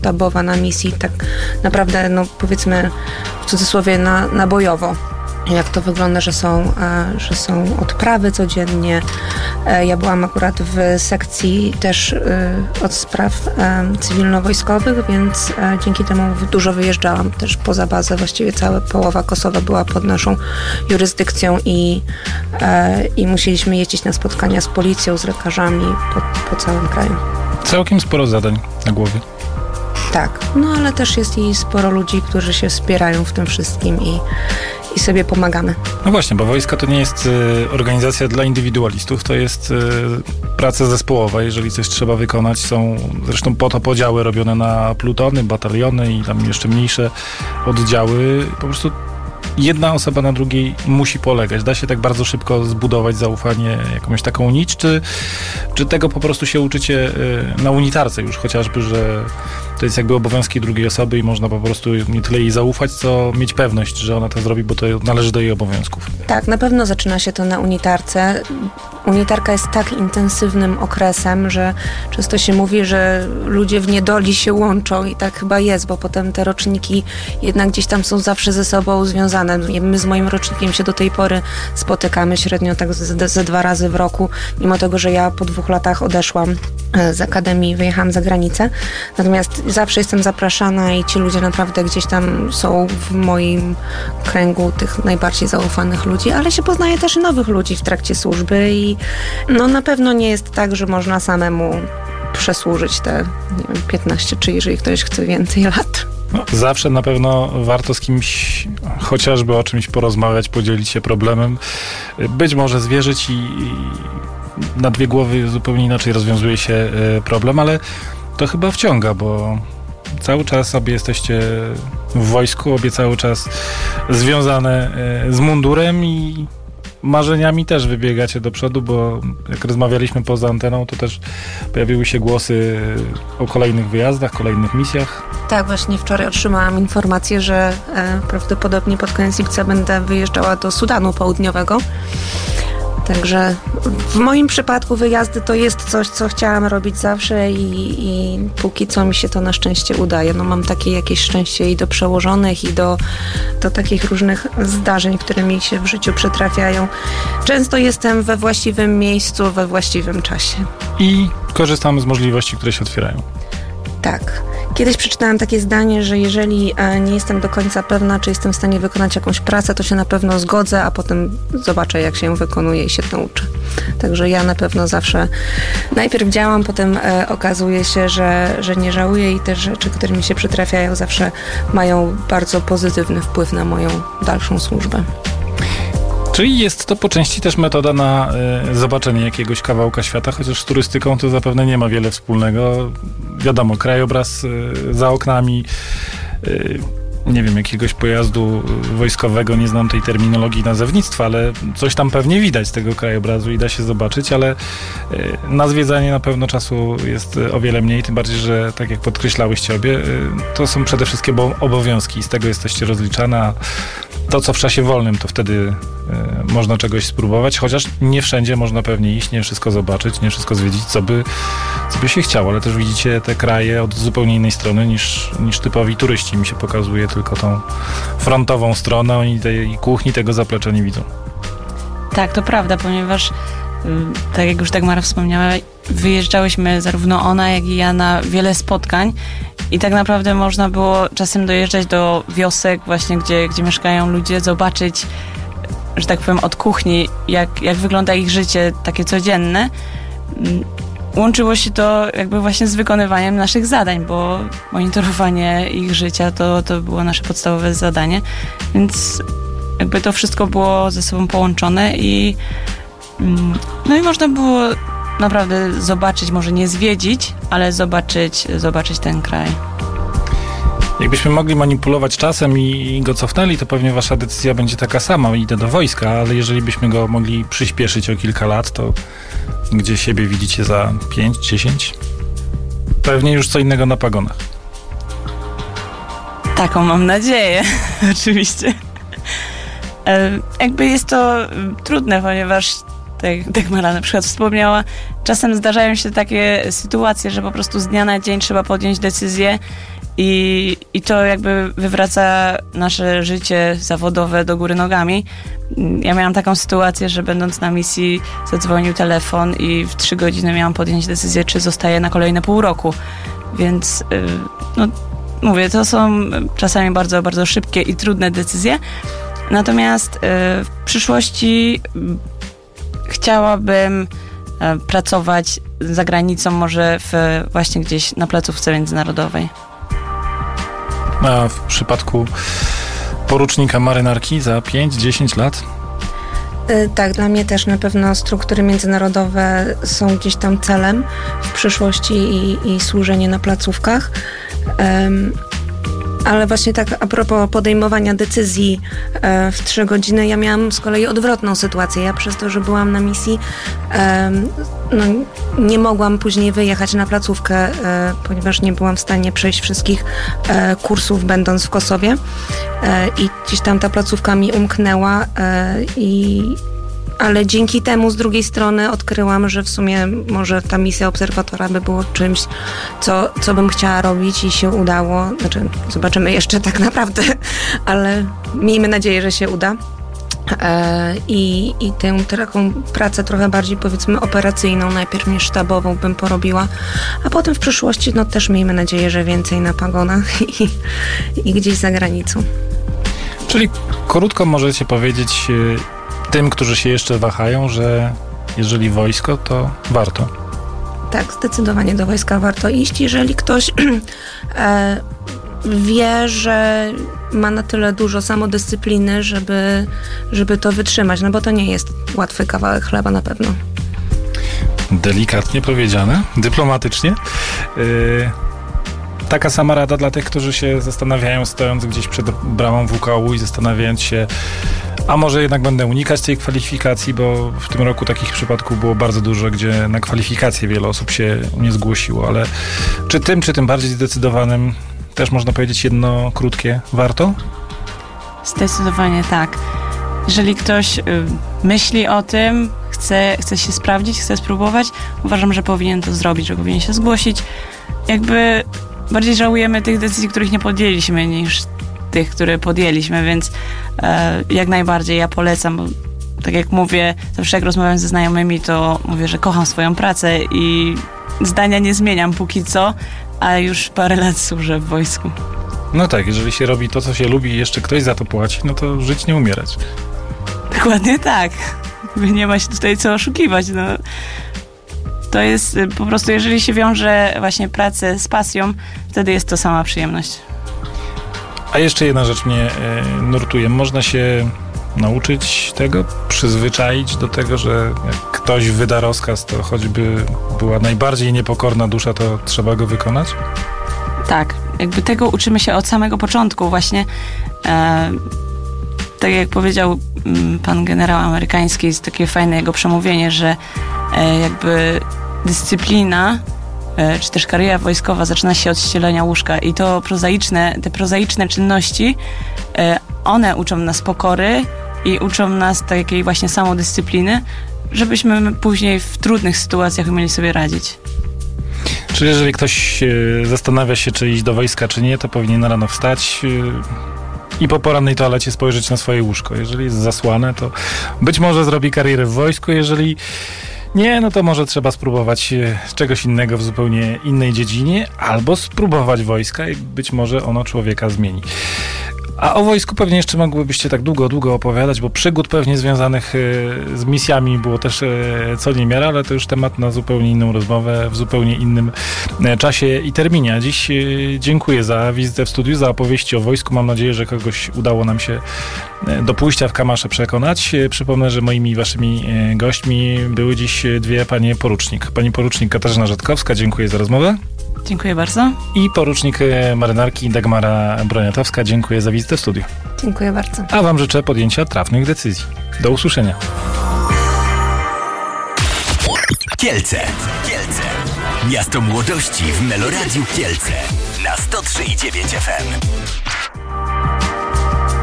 sztabowa na misji, tak naprawdę, no powiedzmy w cudzysłowie na bojowo. Jak to wygląda, że są odprawy codziennie. Ja byłam akurat w sekcji też od spraw cywilno-wojskowych, więc dzięki temu dużo wyjeżdżałam też poza bazę. Właściwie cała połowa Kosowa była pod naszą jurysdykcją i musieliśmy jeździć na spotkania z policją, z lekarzami po całym kraju. Całkiem sporo zadań na głowie. Tak, no ale też jest i sporo ludzi, którzy się wspierają w tym wszystkim i sobie pomagamy. No właśnie, bo wojska to nie jest organizacja dla indywidualistów, to jest praca zespołowa. Jeżeli coś trzeba wykonać, są zresztą po to podziały robione na plutony, bataliony i tam jeszcze mniejsze oddziały. Po prostu jedna osoba na drugiej musi polegać. Da się tak bardzo szybko zbudować zaufanie, jakąś taką nić, czy tego po prostu się uczycie na unitarce już chociażby, że to jest jakby obowiązki drugiej osoby i można po prostu nie tyle jej zaufać, co mieć pewność, że ona to zrobi, bo to należy do jej obowiązków. Tak, na pewno zaczyna się to na unitarce. Unitarka jest tak intensywnym okresem, że często się mówi, że ludzie w niedoli się łączą i tak chyba jest, bo potem te roczniki jednak gdzieś tam są zawsze ze sobą związane. My z moim rocznikiem się do tej pory spotykamy średnio tak ze 2 razy w roku, mimo tego, że ja po 2 latach odeszłam z akademii, wyjechałam za granicę. Natomiast zawsze jestem zapraszana i ci ludzie naprawdę gdzieś tam są w moim kręgu tych najbardziej zaufanych ludzi, ale się poznaje też nowych ludzi w trakcie służby i no na pewno nie jest tak, że można samemu przesłużyć te 15, czy jeżeli ktoś chce więcej lat. No, zawsze na pewno warto z kimś chociażby o czymś porozmawiać, podzielić się problemem, być może zwierzyć i na 2 głowy zupełnie inaczej rozwiązuje się problem, ale to chyba wciąga, bo cały czas obie jesteście w wojsku, obie cały czas związane z mundurem i marzeniami też wybiegacie do przodu, bo jak rozmawialiśmy poza anteną, to też pojawiły się głosy o kolejnych wyjazdach, kolejnych misjach. Tak, właśnie wczoraj otrzymałam informację, że prawdopodobnie pod koniec lipca będę wyjeżdżała do Sudanu Południowego. Także w moim przypadku wyjazdy to jest coś, co chciałam robić zawsze i póki co mi się to na szczęście udaje. No mam takie jakieś szczęście i do przełożonych, i do takich różnych zdarzeń, które mi się w życiu przytrafiają. Często jestem we właściwym miejscu, we właściwym czasie. I korzystamy z możliwości, które się otwierają. Tak. Kiedyś przeczytałam takie zdanie, że jeżeli nie jestem do końca pewna, czy jestem w stanie wykonać jakąś pracę, to się na pewno zgodzę, a potem zobaczę, jak się ją wykonuje i się nauczę. Także ja na pewno zawsze najpierw działam, potem okazuje się, że nie żałuję i te rzeczy, które mi się przytrafiają, zawsze mają bardzo pozytywny wpływ na moją dalszą służbę. Czyli jest to po części też metoda na zobaczenie jakiegoś kawałka świata, chociaż z turystyką to zapewne nie ma wiele wspólnego. Wiadomo, krajobraz za oknami, nie wiem, jakiegoś pojazdu wojskowego, nie znam tej terminologii nazewnictwa, ale coś tam pewnie widać z tego krajobrazu i da się zobaczyć, ale na zwiedzanie na pewno czasu jest o wiele mniej, tym bardziej, że tak jak podkreślałyście obie, to są przede wszystkim obowiązki i z tego jesteście rozliczane, a to, co w czasie wolnym, to wtedy można czegoś spróbować, chociaż nie wszędzie można pewnie iść, nie wszystko zobaczyć, nie wszystko zwiedzić, co by się chciało, ale też widzicie te kraje od zupełnie innej strony niż typowi turyści. Mi się pokazuje tylko tą frontową stronę, oni tej kuchni, tego zaplecza nie widzą. Tak, to prawda, ponieważ tak jak już Dagmara wspomniała, wyjeżdżałyśmy zarówno ona, jak i ja na wiele spotkań i tak naprawdę można było czasem dojeżdżać do wiosek właśnie, gdzie mieszkają ludzie, zobaczyć, że tak powiem, od kuchni, jak wygląda ich życie takie codzienne. Łączyło się to jakby właśnie z wykonywaniem naszych zadań, bo monitorowanie ich życia to było nasze podstawowe zadanie, więc jakby to wszystko było ze sobą połączone i no i można było naprawdę zobaczyć, może nie zwiedzić, ale zobaczyć ten kraj. Jakbyśmy mogli manipulować czasem i go cofnęli, to pewnie wasza decyzja będzie taka sama, idę do wojska, ale jeżeli byśmy go mogli przyspieszyć o kilka lat, to gdzie siebie widzicie za 5, 10? Pewnie już co innego na pagonach. Taką mam nadzieję, oczywiście. Jakby jest to trudne, ponieważ tak jak Mara na przykład wspomniała, czasem zdarzają się takie sytuacje, że po prostu z dnia na dzień trzeba podjąć decyzję i to jakby wywraca nasze życie zawodowe do góry nogami. Ja miałam taką sytuację, że będąc na misji zadzwonił telefon i w 3 godziny miałam podjąć decyzję, czy zostaję na kolejne pół roku. Więc no, mówię, to są czasami bardzo, bardzo szybkie i trudne decyzje. Natomiast w przyszłości chciałabym pracować za granicą, może właśnie gdzieś na placówce międzynarodowej. A w przypadku porucznika marynarki za 5-10 lat? Tak, dla mnie też na pewno struktury międzynarodowe są gdzieś tam celem w przyszłości i służenie na placówkach. Ale właśnie tak a propos podejmowania decyzji w 3 godziny, ja miałam z kolei odwrotną sytuację. Ja przez to, że byłam na misji, nie mogłam później wyjechać na placówkę, ponieważ nie byłam w stanie przejść wszystkich kursów, będąc w Kosowie. I gdzieś tam ta placówka mi umknęła ale dzięki temu z drugiej strony odkryłam, że w sumie może ta misja obserwatora by było czymś, co bym chciała robić i się udało. Znaczy, zobaczymy jeszcze tak naprawdę, ale miejmy nadzieję, że się uda. I tę taką pracę trochę bardziej, powiedzmy, operacyjną, najpierw niż sztabową bym porobiła, a potem w przyszłości też miejmy nadzieję, że więcej na pagonach i gdzieś za granicą. Czyli krótko możecie powiedzieć tym, którzy się jeszcze wahają, że jeżeli wojsko, to warto. Tak, zdecydowanie do wojska warto iść. Jeżeli ktoś wie, że ma na tyle dużo samodyscypliny, żeby to wytrzymać, no bo to nie jest łatwy kawałek chleba na pewno. Delikatnie powiedziane, dyplomatycznie. Taka sama rada dla tych, którzy się zastanawiają, stojąc gdzieś przed bramą WKU i zastanawiając się, a może jednak będę unikać tej kwalifikacji, bo w tym roku takich przypadków było bardzo dużo, gdzie na kwalifikacje wiele osób się nie zgłosiło, ale czy tym bardziej zdecydowanym też można powiedzieć jedno krótkie warto? Zdecydowanie tak. Jeżeli ktoś myśli o tym, chce się sprawdzić, chce spróbować, uważam, że powinien to zrobić, że powinien się zgłosić. Jakby bardziej żałujemy tych decyzji, których nie podjęliśmy, niż tych, które podjęliśmy, więc jak najbardziej ja polecam, bo tak jak mówię, zawsze jak rozmawiam ze znajomymi, to mówię, że kocham swoją pracę i zdania nie zmieniam póki co, a już parę lat służę w wojsku. No tak, jeżeli się robi to, co się lubi i jeszcze ktoś za to płaci, no to żyć, nie umierać. Dokładnie tak. Nie ma się tutaj co oszukiwać, no. To jest po prostu, jeżeli się wiąże właśnie pracę z pasją, wtedy jest to sama przyjemność. A jeszcze jedna rzecz mnie nurtuje. Można się nauczyć tego, przyzwyczaić do tego, że jak ktoś wyda rozkaz, to choćby była najbardziej niepokorna dusza, to trzeba go wykonać? Tak, jakby tego uczymy się od samego początku właśnie. Tak jak powiedział pan generał amerykański, jest takie fajne jego przemówienie, że jakby dyscyplina czy też kariera wojskowa zaczyna się od ścielenia łóżka i te prozaiczne czynności, one uczą nas pokory i uczą nas takiej właśnie samodyscypliny, żebyśmy później w trudnych sytuacjach umieli sobie radzić. Czyli jeżeli ktoś zastanawia się, czy iść do wojska, czy nie, to powinien rano wstać i po porannej toalecie spojrzeć na swoje łóżko. Jeżeli jest zasłane, to być może zrobi karierę w wojsku, jeżeli nie, no to może trzeba spróbować czegoś innego w zupełnie innej dziedzinie, albo spróbować wojska i być może ono człowieka zmieni. A o wojsku pewnie jeszcze mogłybyście tak długo opowiadać, bo przygód pewnie związanych z misjami było też co niemiara, ale to już temat na zupełnie inną rozmowę, w zupełnie innym czasie i terminie. A dziś dziękuję za wizytę w studiu, za opowieści o wojsku. Mam nadzieję, że kogoś udało nam się do pójścia w kamasze przekonać. Przypomnę, że moimi i waszymi gośćmi były dziś dwie panie porucznik. Pani porucznik Katarzyna Rzadkowska, dziękuję za rozmowę. Dziękuję bardzo. I porucznik marynarki Dagmara Broniatowska, dziękuję za wizytę w studiu. Dziękuję bardzo. A wam życzę podjęcia trafnych decyzji. Do usłyszenia. Kielce. Miasto młodości w Meloradiu Kielce na 103,9 FM.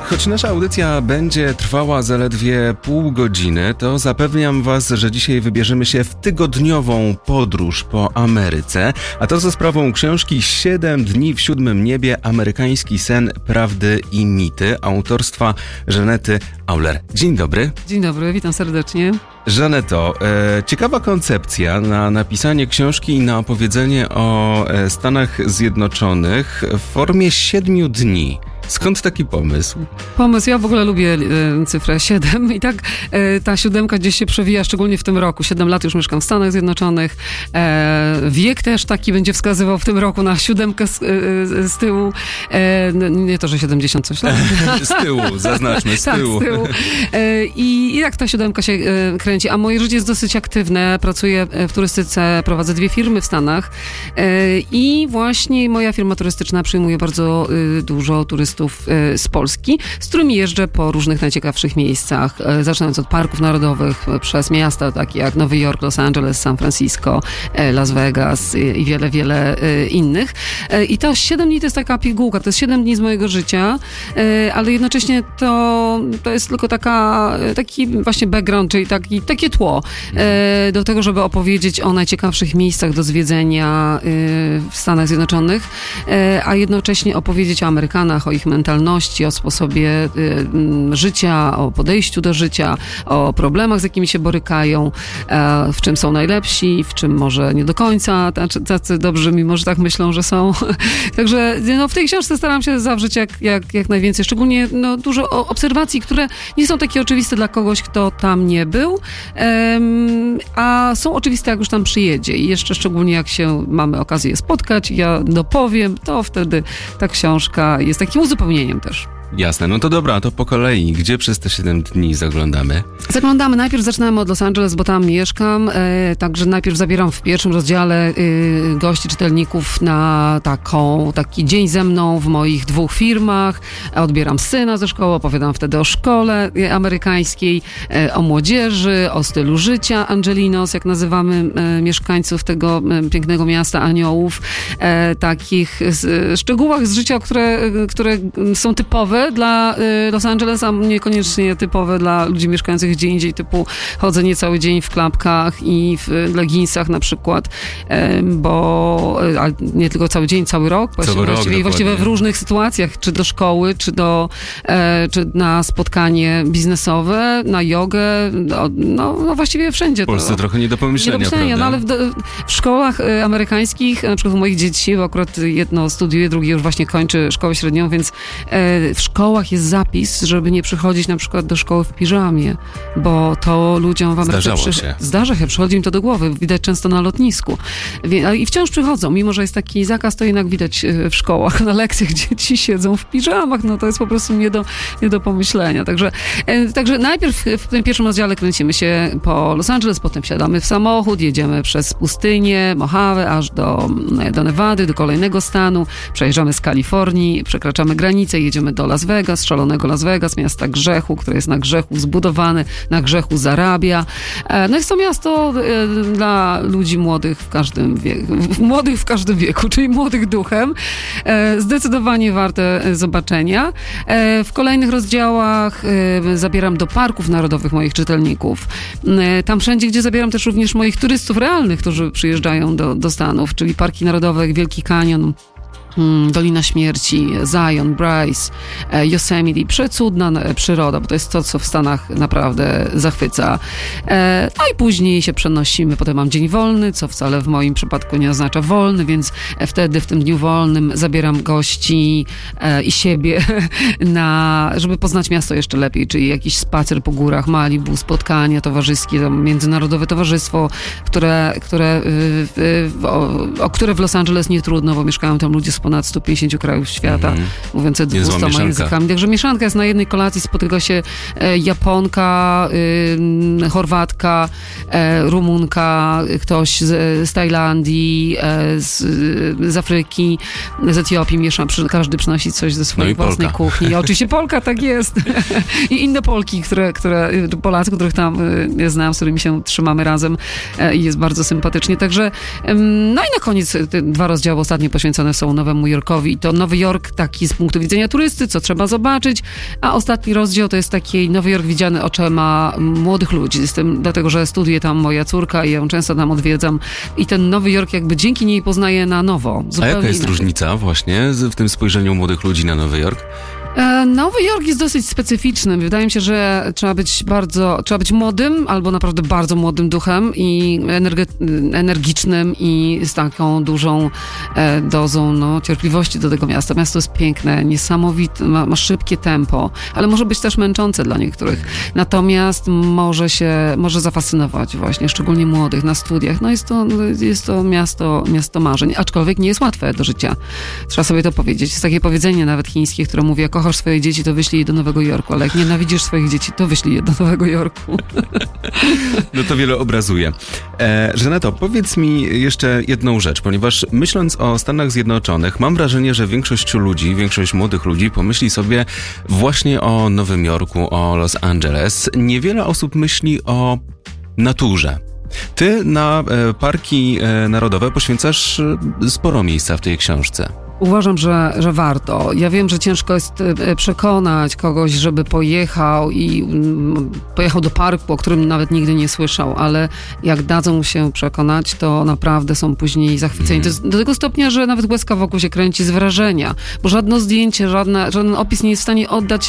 Choć nasza audycja będzie trwała zaledwie pół godziny, to zapewniam was, że dzisiaj wybierzemy się w tygodniową podróż po Ameryce, a to za sprawą książki 7 dni w siódmym niebie, amerykański sen, prawdy i mity, autorstwa Żanety Auler. Dzień dobry. Dzień dobry, witam serdecznie. Żaneto, ciekawa koncepcja na napisanie książki i na opowiedzenie o Stanach Zjednoczonych w formie 7 dni. Skąd taki pomysł? Ja w ogóle lubię cyfrę 7 i tak ta 7 gdzieś się przewija, szczególnie w tym roku. 7 lat już mieszkam w Stanach Zjednoczonych. Wiek też taki będzie wskazywał w tym roku na 7 z tyłu. Nie to, że 70 coś lat. Z tyłu, zaznaczmy, z tyłu. Tak, z tyłu. I jak ta 7 się kręci? A moje życie jest dosyć aktywne. Pracuję w turystyce, prowadzę 2 firmy w Stanach i właśnie moja firma turystyczna przyjmuje bardzo dużo turystów z Polski, z którymi jeżdżę po różnych najciekawszych miejscach, zaczynając od parków narodowych, przez miasta takie jak Nowy Jork, Los Angeles, San Francisco, Las Vegas i wiele, wiele innych. I to 7 dni to jest taka pigułka, to jest 7 dni z mojego życia, ale jednocześnie to jest tylko taki właśnie background, czyli takie tło do tego, żeby opowiedzieć o najciekawszych miejscach do zwiedzenia w Stanach Zjednoczonych, a jednocześnie opowiedzieć o Amerykanach, o ich mentalności, o sposobie życia, o podejściu do życia, o problemach, z jakimi się borykają, w czym są najlepsi, w czym może nie do końca tacy dobrzy, mimo że tak myślą, że są. Także w tej książce staram się zawrzeć jak najwięcej, szczególnie dużo obserwacji, które nie są takie oczywiste dla kogoś, kto tam nie był, a są oczywiste, jak już tam przyjedzie i jeszcze szczególnie jak się mamy okazję je spotkać, ja dopowiem, to wtedy ta książka jest takim uzupełnieniem też. Jasne, no to dobra, to po kolei. Gdzie przez te 7 dni zaglądamy? Najpierw zaczynamy od Los Angeles, bo tam mieszkam, także najpierw zabieram w pierwszym rozdziale gości, czytelników na taki dzień ze mną w moich 2 firmach. Odbieram syna ze szkoły, opowiadam wtedy o szkole amerykańskiej, o młodzieży, o stylu życia Angelinos, jak nazywamy mieszkańców tego pięknego miasta aniołów, takich szczegółach z życia, które są typowe dla Los Angeles, a niekoniecznie typowe dla ludzi mieszkających gdzie indziej, typu chodzenie cały dzień w klapkach i w leginsach na przykład, a nie tylko cały dzień, cały rok, właściwie w różnych sytuacjach, czy do szkoły, czy na spotkanie biznesowe, na jogę, właściwie wszędzie. W Polsce trochę nie do pomyślenia, prawda? Ale w szkołach amerykańskich, na przykład u moich dzieci, bo akurat jedno studiuje, drugie już właśnie kończy szkołę średnią, więc w szkołach jest zapis, żeby nie przychodzić na przykład do szkoły w piżamie, bo to ludziom w Ameryce zdarza się, przychodzi im to do głowy, widać często na lotnisku. I wciąż przychodzą, mimo że jest taki zakaz, to jednak widać w szkołach, na lekcjach dzieci siedzą w piżamach, to jest po prostu nie do pomyślenia. Także najpierw w tym pierwszym rozdziale kręcimy się po Los Angeles, potem wsiadamy w samochód, jedziemy przez pustynię, Mojave, aż do Nevady, do kolejnego stanu, przejeżdżamy z Kalifornii, przekraczamy granicę, jedziemy do Las Vegas, szalonego Las Vegas, miasta grzechu, które jest na grzechu zbudowane, na grzechu zarabia. Jest to miasto dla ludzi młodych w każdym wieku, czyli młodych duchem. Zdecydowanie warte zobaczenia. W kolejnych rozdziałach zabieram do parków narodowych moich czytelników. Tam wszędzie, gdzie zabieram też również moich turystów realnych, którzy przyjeżdżają do Stanów, czyli parki narodowe, Wielki Kanion, Dolina Śmierci, Zion, Bryce, Yosemite. Przecudna przyroda, bo to jest to, co w Stanach naprawdę zachwyca. I później się przenosimy. Potem mam dzień wolny, co wcale w moim przypadku nie oznacza wolny, więc wtedy w tym dniu wolnym zabieram gości i siebie żeby poznać miasto jeszcze lepiej, czyli jakiś spacer po górach, Malibu, spotkania towarzyskie, to międzynarodowe towarzystwo, o które w Los Angeles nie trudno, bo mieszkają tam ludzie z ponad 150 krajów świata, mówiące 200 językami. Także mieszanka jest na jednej kolacji, spotyka się Japonka, Chorwatka, Rumunka, ktoś z Tajlandii, z Afryki, z Etiopii, każdy przynosi coś ze swojej własnej kuchni. Oczywiście Polka, tak jest. I inne Polki, Polacy, których tam znam, z którymi się trzymamy razem i jest bardzo sympatycznie. Także, i na koniec te 2 rozdziały ostatnie poświęcone są nowemu Nowemu Jorkowi. I to Nowy Jork taki z punktu widzenia turysty, co trzeba zobaczyć, a ostatni rozdział to jest taki Nowy Jork widziany oczami młodych ludzi. Dlatego, że studiuje tam moja córka i ją często tam odwiedzam. I ten Nowy Jork jakby dzięki niej poznaję na nowo. A jaka jest różnica właśnie w tym spojrzeniu młodych ludzi na Nowy Jork? Nowy Jork jest dosyć specyficzny. Wydaje mi się, że trzeba być młodym albo naprawdę bardzo młodym duchem i energicznym i z taką dużą dozą cierpliwości do tego miasta. Miasto jest piękne, niesamowite, ma szybkie tempo, ale może być też męczące dla niektórych. Natomiast może zafascynować właśnie, szczególnie młodych na studiach. Jest to miasto marzeń, aczkolwiek nie jest łatwe do życia. Trzeba sobie to powiedzieć. Jest takie powiedzenie nawet chińskie, które mówi, jak kochasz swoje dzieci, to wyślij je do Nowego Jorku, ale jak nienawidzisz swoich dzieci, to wyślij je do Nowego Jorku. No to wiele obrazuje. Żaneto, powiedz mi jeszcze jedną rzecz, ponieważ myśląc o Stanach Zjednoczonych, mam wrażenie, że większość młodych ludzi pomyśli sobie właśnie o Nowym Jorku, o Los Angeles. Niewiele osób myśli o naturze. Ty na parki narodowe poświęcasz sporo miejsca w tej książce. Uważam, że warto. Ja wiem, że ciężko jest przekonać kogoś, żeby pojechał do parku, o którym nawet nigdy nie słyszał, ale jak dadzą mu się przekonać, to naprawdę są później zachwyceni. To jest do tego stopnia, że nawet łezka wokół się kręci z wrażenia, bo żadne zdjęcie, żaden opis nie jest w stanie oddać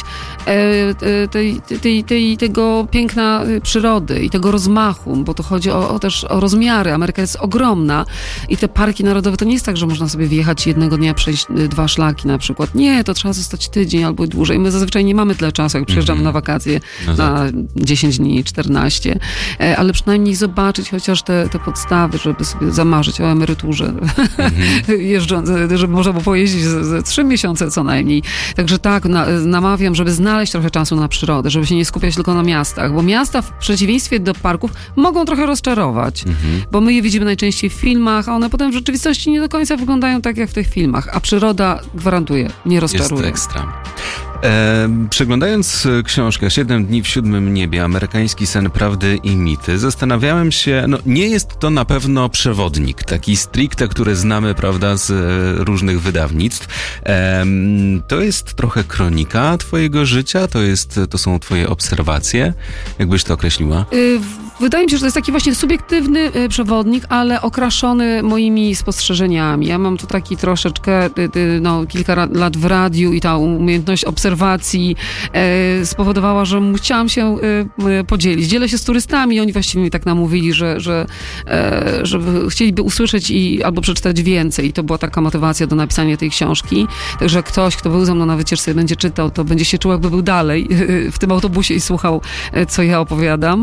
tego piękna przyrody i tego rozmachu, bo to chodzi też o rozmiary. Ameryka jest ogromna i te parki narodowe to nie jest tak, że można sobie wjechać jednego dnia przejść 2 szlaki na przykład. Nie, to trzeba zostać tydzień albo dłużej. My zazwyczaj nie mamy tyle czasu, jak przyjeżdżamy na wakacje na 10 dni, 14, ale przynajmniej zobaczyć chociaż te podstawy, żeby sobie zamarzyć o emeryturze jeżdżąc, żeby można było pojeździć ze 3 miesiące co najmniej. Także tak, namawiam, żeby znaleźć trochę czasu na przyrodę, żeby się nie skupiać tylko na miastach, bo miasta w przeciwieństwie do parków mogą trochę rozczarować, bo my je widzimy najczęściej w filmach, a one potem w rzeczywistości nie do końca wyglądają tak, jak w tych filmach. A przyroda, gwarantuję, nie rozczaruje. Jest ekstra. Przeglądając książkę 7 dni w 7 niebie, amerykański sen prawdy i mity, zastanawiałem się, nie jest to na pewno przewodnik, taki stricte, który znamy, prawda, z różnych wydawnictw. To jest trochę kronika twojego życia, to są twoje obserwacje. Jak byś to określiła? Wydaje mi się, że to jest taki właśnie subiektywny przewodnik, ale okraszony moimi spostrzeżeniami. Ja mam tu taki troszeczkę, kilka lat w radiu i ta umiejętność obserwacji spowodowała, że chciałam się podzielić. Dzielę się z turystami, oni właściwie mi tak namówili, że chcieliby usłyszeć albo przeczytać więcej. I to była taka motywacja do napisania tej książki. Także ktoś, kto był ze mną na wycieczce, będzie czytał, to będzie się czuł, jakby był dalej w tym autobusie i słuchał, co ja opowiadam.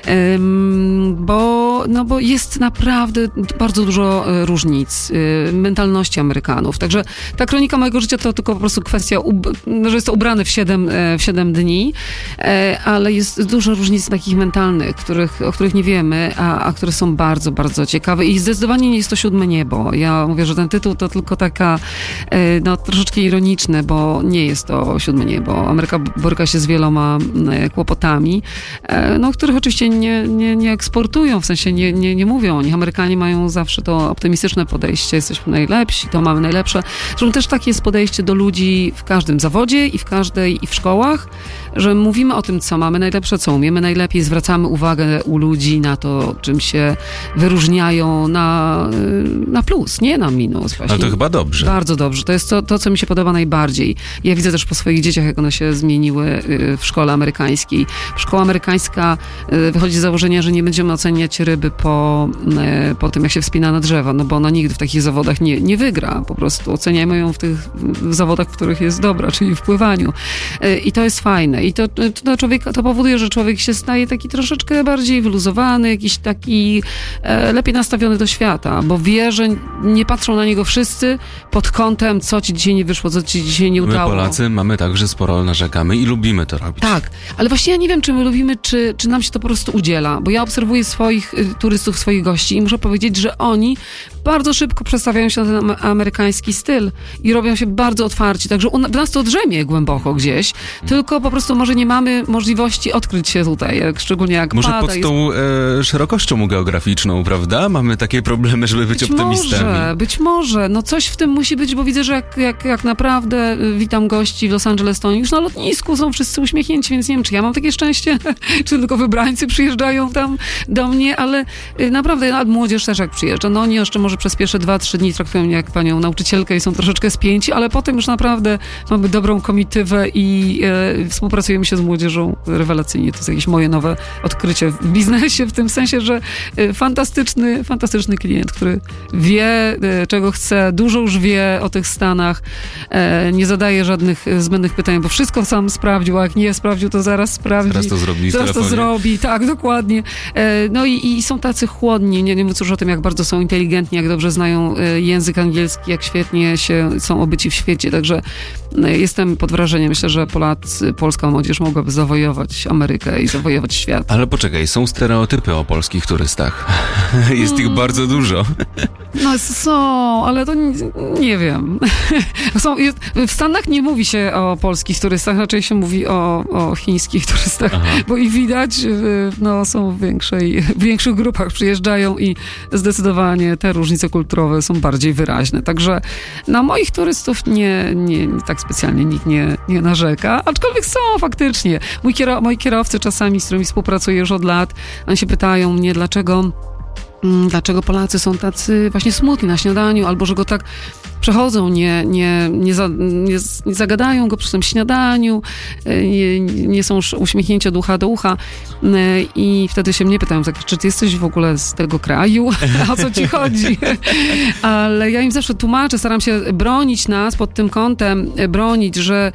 Bo jest naprawdę bardzo dużo różnic mentalności Amerykanów. Także ta kronika mojego życia to tylko po prostu kwestia, że jest to ubrane w 7 dni, ale jest dużo różnic takich mentalnych, o których nie wiemy, a które są bardzo, bardzo ciekawe i zdecydowanie nie jest to 7 niebo. Ja mówię, że ten tytuł to tylko taka troszeczkę ironiczne, bo nie jest to 7 niebo. Ameryka boryka się z wieloma kłopotami, których oczywiście nie eksportują, w sensie nie mówią o nich. Amerykanie mają zawsze to optymistyczne podejście, jesteśmy najlepsi, to mamy najlepsze. Zresztą też takie jest podejście do ludzi w każdym zawodzie i w szkołach, że mówimy o tym, co mamy najlepsze, co umiemy najlepiej, zwracamy uwagę u ludzi na to, czym się wyróżniają na plus, nie na minus. Właśnie. Ale to chyba dobrze. Bardzo dobrze. To jest to, co mi się podoba najbardziej. Ja widzę też po swoich dzieciach, jak one się zmieniły w szkole amerykańskiej. Szkoła amerykańska wychodzi z założenia, że nie będziemy oceniać ryby po tym, jak się wspina na drzewa, bo ona nigdy w takich zawodach nie wygra. Po prostu oceniajmy ją w tych zawodach, w których jest dobra, czyli w pływaniu. I to jest fajne. I to powoduje, że człowiek się staje taki troszeczkę bardziej wyluzowany, jakiś taki lepiej nastawiony do świata, bo wie, że nie patrzą na niego wszyscy pod kątem, co ci dzisiaj nie wyszło, co ci dzisiaj nie udało. My Polacy mamy tak, że sporo narzekamy i lubimy to robić. Tak, ale właśnie ja nie wiem, czy my lubimy, czy nam się to po prostu udziela, bo ja obserwuję swoich turystów, swoich gości i muszę powiedzieć, że oni bardzo szybko przestawiają się na ten amerykański styl i robią się bardzo otwarci, także w nas to drzemie głęboko gdzieś, tylko po prostu prostu może nie mamy możliwości odkryć się tutaj, szczególnie jak może pada. Może pod tą szerokością geograficzną, prawda? Mamy takie problemy, żeby być optymistami. Być może. No coś w tym musi być, bo widzę, że jak naprawdę witam gości w Los Angeles, to już na lotnisku są wszyscy uśmiechnięci, więc nie wiem, czy ja mam takie szczęście, czy tylko wybrańcy przyjeżdżają tam do mnie, ale naprawdę młodzież też jak przyjeżdża. No oni jeszcze może przez pierwsze 2-3 dni traktują mnie jak panią nauczycielkę i są troszeczkę spięci, ale potem już naprawdę mamy dobrą komitywę i współpracujemy się z młodzieżą rewelacyjnie. To jest jakieś moje nowe odkrycie w biznesie, w tym sensie, że fantastyczny klient, który wie, czego chce, dużo już wie o tych Stanach, nie zadaje żadnych zbędnych pytań, bo wszystko sam sprawdził, a jak nie sprawdził, to zaraz sprawdzi. Zaraz to zrobi w telefonie. Zaraz to zrobi, tak, dokładnie. No i są tacy chłodni, nie mówiąc już o tym, jak bardzo są inteligentni, jak dobrze znają język angielski, jak świetnie są obyci w świecie, także jestem pod wrażeniem. Myślę, że polska młodzież mogłaby zawojować Amerykę i zawojować świat. Ale poczekaj, są stereotypy o polskich turystach. Jest ich bardzo dużo. No są, ale to nie wiem. W Stanach nie mówi się o polskich turystach, raczej się mówi o chińskich turystach, bo ich widać, są w większych grupach przyjeżdżają i zdecydowanie te różnice kulturowe są bardziej wyraźne. Także na moich turystów nie tak specjalnie nikt nie narzeka, aczkolwiek są faktycznie. Moi kierowcy czasami, z którymi współpracuję już od lat, oni się pytają mnie, dlaczego Polacy są tacy właśnie smutni na śniadaniu, albo że go tak przechodzą, nie zagadają go przy tym śniadaniu, nie są uśmiechnięci od ucha do ucha i wtedy się mnie pytają, czy ty jesteś w ogóle z tego kraju? O co ci chodzi? Ale ja im zawsze tłumaczę, staram się bronić nas pod tym kątem, że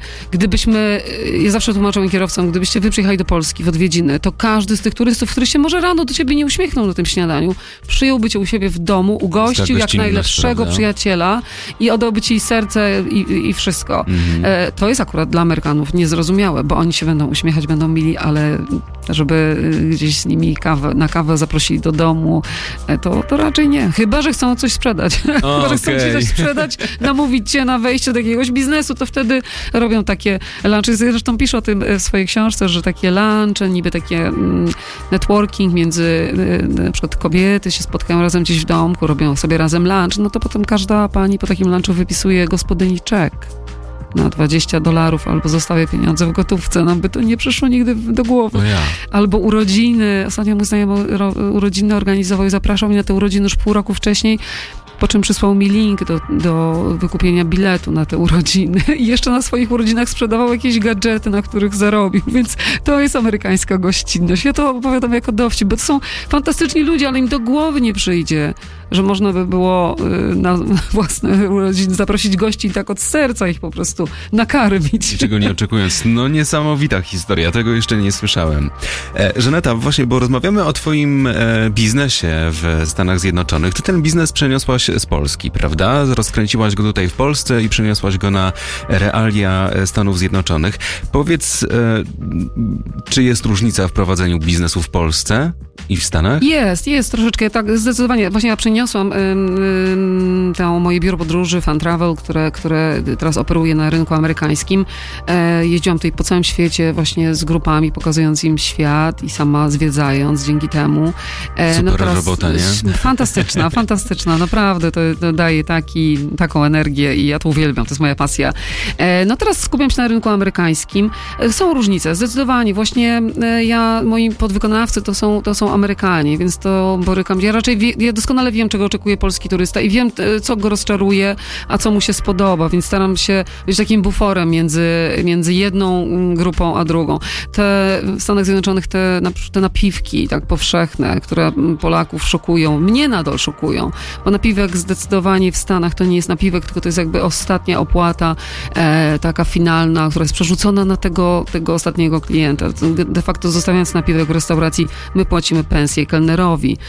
ja zawsze tłumaczę moim kierowcom, gdybyście wy przyjechali do Polski w odwiedziny, to każdy z tych turystów, który się może rano do ciebie nie uśmiechnął na tym śniadaniu, przyjąłby cię u siebie w domu, ugościł jak najlepszego przyjaciela i oddałby ci serce i wszystko. To jest akurat dla Amerykanów niezrozumiałe, bo oni się będą uśmiechać, będą mili, ale żeby gdzieś z nimi na kawę zaprosili do domu, to raczej nie. Chyba że chcą coś sprzedać. Chyba że chcą ci coś sprzedać, namówić cię na wejście do jakiegoś biznesu, to wtedy robią takie lunchy. Zresztą piszę o tym w swojej książce, że takie lunche, niby takie networking między na przykład kobiety się spotkają razem gdzieś w domku, robią sobie razem lunch, no to potem każda pani po takim lunchu wypisuje gospodyni czek na $20 albo zostawia pieniądze w gotówce. Nam by to nie przyszło nigdy do głowy. Albo urodziny. Ostatnio mój znajomy urodziny organizował i zapraszał mnie na te urodziny już pół roku wcześniej, po czym przysłał mi link do wykupienia biletu na te urodziny i jeszcze na swoich urodzinach sprzedawał jakieś gadżety, na których zarobił, więc to jest amerykańska gościnność. Ja to opowiadam jako dowcip, bo to są fantastyczni ludzie, ale im do głowy nie przyjdzie, że można by było na własne urodziny zaprosić gości i tak od serca ich po prostu nakarmić. Czego nie oczekując. No niesamowita historia, tego jeszcze nie słyszałem. Żaneta, właśnie, bo rozmawiamy o twoim biznesie w Stanach Zjednoczonych. Ty ten biznes przeniosłaś z Polski, prawda? Rozkręciłaś go tutaj w Polsce i przeniosłaś go na realia Stanów Zjednoczonych. Powiedz, czy jest różnica w prowadzeniu biznesu w Polsce i w Stanach? Jest troszeczkę, tak, zdecydowanie. Właśnie ja przeniosłam to moje biuro podróży, Fun Travel, które teraz operuje na rynku amerykańskim. Jeździłam tutaj po całym świecie właśnie z grupami, pokazując im świat i sama zwiedzając dzięki temu. Super robota, nie? Fantastyczna, naprawdę. To daje taką energię i ja to uwielbiam, to jest moja pasja. No teraz skupiam się na rynku amerykańskim. Są różnice, zdecydowanie. Właśnie moi podwykonawcy to są Amerykanie, więc to borykam. Ja doskonale wiem, czego oczekuje polski turysta i wiem, co go rozczaruje, a co mu się spodoba, więc staram się być takim buforem między jedną grupą a drugą. W Stanach Zjednoczonych te napiwki tak powszechne, które Polaków szokują, mnie nadal szokują, bo napiwek zdecydowanie w Stanach to nie jest napiwek, tylko to jest jakby ostatnia opłata, taka finalna, która jest przerzucona na tego ostatniego klienta. De facto zostawiając napiwek w restauracji, my płacimy pensję kelnerowi.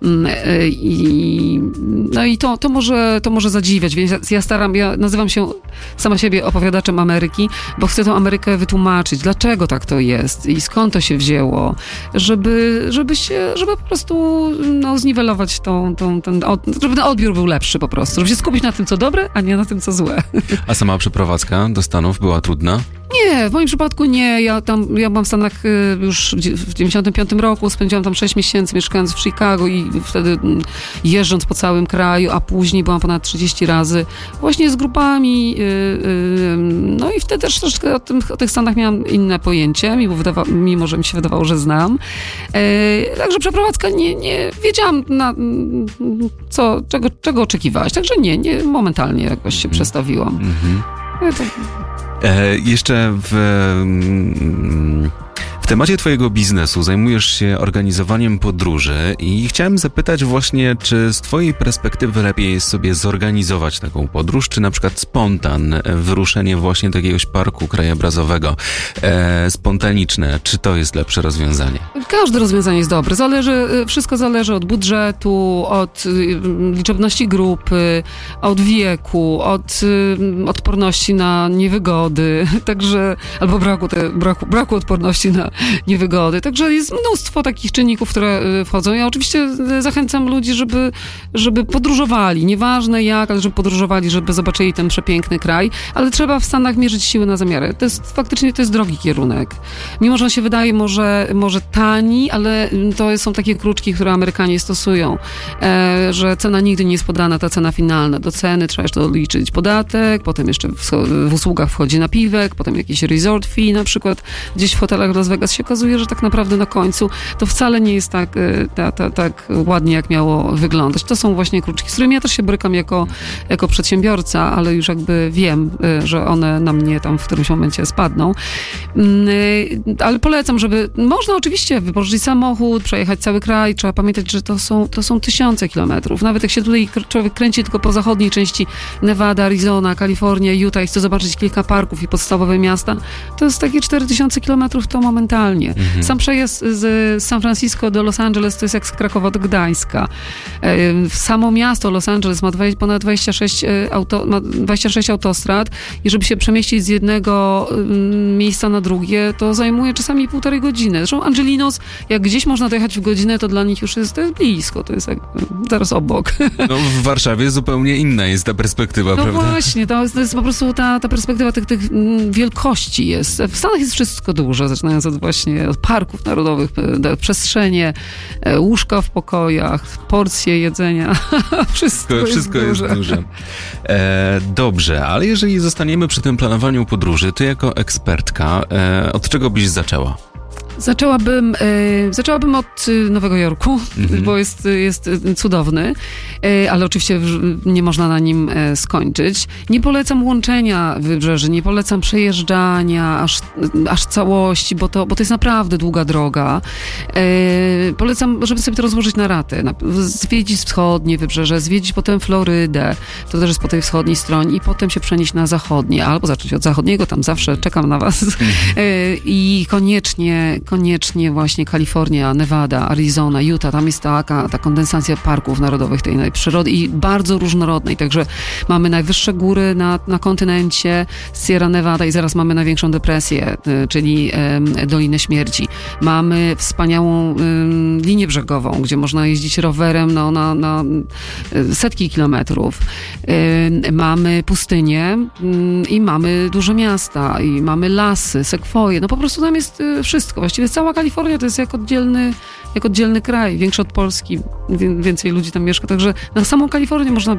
I to może zadziwiać, więc ja nazywam się sama siebie opowiadaczem Ameryki, bo chcę tą Amerykę wytłumaczyć, dlaczego tak to jest i skąd to się wzięło, żeby po prostu zniwelować żeby ten odbiór był lepszy po prostu, żeby się skupić na tym, co dobre, a nie na tym, co złe. A sama przeprowadzka do Stanów była trudna? Nie, w moim przypadku nie. Ja byłam w Stanach już w 95 roku, spędziłam tam 6 miesięcy, mieszkając w Chicago i wtedy jeżdżąc po całym kraju, a później byłam ponad 30 razy właśnie z grupami. No i wtedy też troszeczkę o tych Stanach miałam inne pojęcie, mimo że mi się wydawało, że znam. Także przeprowadzka nie wiedziałam czego oczekiwać. Także nie momentalnie jakoś się przestawiłam. Jeszcze w temacie twojego biznesu zajmujesz się organizowaniem podróży i chciałem zapytać właśnie, czy z twojej perspektywy lepiej jest sobie zorganizować taką podróż, czy na przykład spontan, wyruszenie właśnie do jakiegoś parku krajobrazowego, spontaniczne, czy to jest lepsze rozwiązanie? Każde rozwiązanie jest dobre. Wszystko zależy od budżetu, od liczebności grupy, od wieku, od odporności na niewygody, także albo braku odporności na niewygody. Także jest mnóstwo takich czynników, które wchodzą. Ja oczywiście zachęcam ludzi, żeby podróżowali. Nieważne jak, ale żeby podróżowali, żeby zobaczyli ten przepiękny kraj, ale trzeba w Stanach mierzyć siły na zamiary. Faktycznie to jest drogi kierunek. Mimo że on się wydaje może tani, ale to są takie kruczki, które Amerykanie stosują, że cena nigdy nie jest podana, ta cena finalna. Do ceny trzeba jeszcze doliczyć podatek, potem jeszcze w usługach wchodzi napiwek, potem jakiś resort fee, na przykład gdzieś w hotelach Las Vegas się okazuje, że tak naprawdę na końcu to wcale nie jest tak ładnie, jak miało wyglądać. To są właśnie kruczki, z którymi ja też się borykam jako przedsiębiorca, ale już jakby wiem, że one na mnie tam w którymś momencie spadną. Ale polecam, można oczywiście wypożyczyć samochód, przejechać cały kraj. Trzeba pamiętać, że to są tysiące kilometrów. Nawet jak się tutaj człowiek kręci tylko po zachodniej części Nevada, Arizona, Kalifornia, Utah i chce zobaczyć kilka parków i podstawowe miasta, to jest takie 4000 kilometrów to momentalnie. Sam przejazd z San Francisco do Los Angeles to jest jak z Krakowa do Gdańska. Samo miasto Los Angeles ma ponad 26 autostrad i żeby się przemieścić z jednego miejsca na drugie, to zajmuje czasami 1,5 godziny. Zresztą Angelinos, jak gdzieś można dojechać w godzinę, to dla nich już to jest blisko, to jest jak zaraz obok. No w Warszawie zupełnie inna jest ta perspektywa, prawda? No właśnie, to jest po prostu ta perspektywa tych wielkości jest. W Stanach jest wszystko duże, zaczynając od parków narodowych, przestrzenie, łóżka w pokojach, porcje jedzenia, wszystko jest duże. Dobrze, ale jeżeli zostaniemy przy tym planowaniu podróży, ty jako ekspertka, od czego byś zaczęła? Zaczęłabym od Nowego Jorku, bo jest cudowny, ale oczywiście nie można na nim skończyć. Nie polecam łączenia wybrzeży, nie polecam przejeżdżania aż całości, bo to jest naprawdę długa droga. Polecam, żeby sobie to rozłożyć na raty. Zwiedzić wschodnie wybrzeże, zwiedzić potem Florydę, to też jest po tej wschodniej stronie i potem się przenieść na zachodnie, albo zacząć od zachodniego, tam zawsze czekam na was. I koniecznie właśnie Kalifornia, Nevada, Arizona, Utah, tam jest ta kondensacja parków narodowych tej przyrody i bardzo różnorodnej, także mamy najwyższe góry na kontynencie, Sierra Nevada i zaraz mamy największą depresję, czyli Dolinę Śmierci. Mamy wspaniałą linię brzegową, gdzie można jeździć rowerem na setki kilometrów. Mamy pustynię i mamy duże miasta i mamy lasy, sekwoje, no po prostu tam jest wszystko. Właściwie cała Kalifornia to jest jak oddzielny kraj, większy od Polski, więcej ludzi tam mieszka, także na samą Kalifornię można by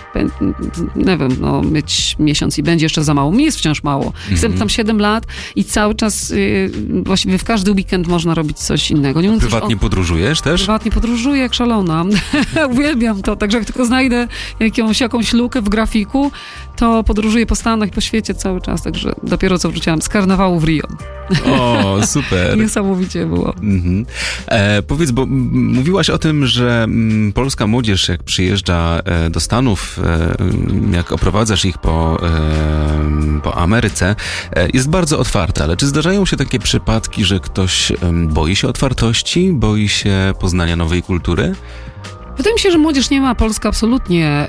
mieć miesiąc i będzie jeszcze za mało. Mi jest wciąż mało. Jestem tam 7 lat i cały czas właściwie w każdy weekend można robić coś innego. Prywatnie podróżujesz też? Prywatnie podróżuję jak szalona. Uwielbiam to, także jak tylko znajdę jakąś lukę w grafiku, to podróżuję po Stanach i po świecie cały czas, także dopiero co wróciłam z karnawału w Rio. O, super. Niesamowicie było. Powiedz, bo mówiłaś o tym, że polska młodzież, jak przyjeżdża do Stanów, jak oprowadzasz ich po Ameryce, jest bardzo otwarta, ale czy zdarzają się takie przypadki, że ktoś boi się otwartości, boi się poznania nowej kultury? Wydaje mi się, że młodzież nie ma polska absolutnie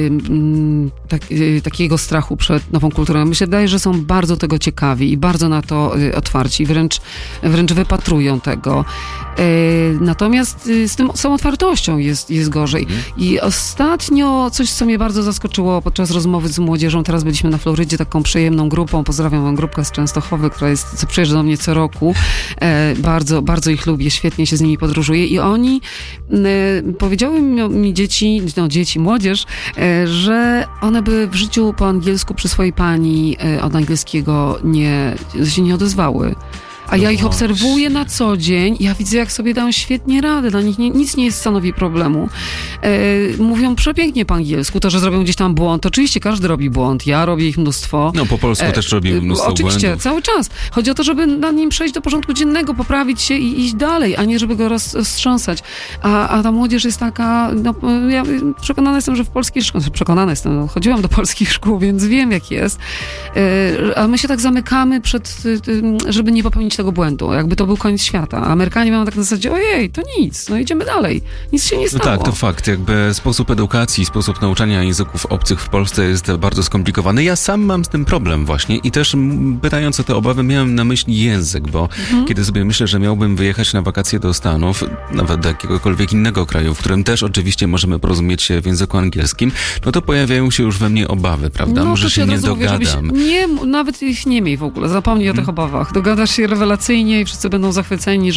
takiego strachu przed nową kulturą. Mi się wydaje, że są bardzo tego ciekawi i bardzo na to otwarci, wręcz wypatrują tego. Natomiast z tą otwartością jest gorzej. I ostatnio coś, co mnie bardzo zaskoczyło podczas rozmowy z młodzieżą, teraz byliśmy na Florydzie taką przyjemną grupą, pozdrawiam wam grupkę z Częstochowy, która co przyjeżdża do mnie co roku. Bardzo, bardzo ich lubię, świetnie się z nimi podróżuję i oni powiedziały mi młodzież, że one by w życiu po angielsku przy swojej pani od angielskiego się nie odezwały. A ja ich obserwuję na co dzień, ja widzę, jak sobie dają świetnie radę, dla nich nic nie stanowi problemu. Mówią przepięknie po angielsku, to, że zrobią gdzieś tam błąd, oczywiście każdy robi błąd, ja robię ich mnóstwo. No po polsku też robimy mnóstwo oczywiście, błędów. cały czas. Chodzi o to, żeby na nim przejść do porządku dziennego, poprawić się i iść dalej, a nie żeby go roztrząsać. A ta młodzież jest taka, ja przekonana jestem, że w polskiej szkole, chodziłam do polskich szkół, więc wiem, jak jest. A my się tak zamykamy żeby nie popełnić tego błędu, jakby to był koniec świata. Amerykanie mają tak na zasadzie, ojej, to nic, idziemy dalej. Nic się nie stało. No tak, to fakt. Jakby sposób edukacji, sposób nauczania języków obcych w Polsce jest bardzo skomplikowany. Ja sam mam z tym problem właśnie i też pytając o te obawy miałem na myśli język, bo kiedy sobie myślę, że miałbym wyjechać na wakacje do Stanów, nawet do jakiegokolwiek innego kraju, w którym też oczywiście możemy porozumieć się w języku angielskim, no to pojawiają się już we mnie obawy, prawda? Może się nie dogadam. Nawet ich nie miej w ogóle, zapomnij o tych obawach. Dogadasz się rewelacyjnie i wszyscy będą zachwyceni,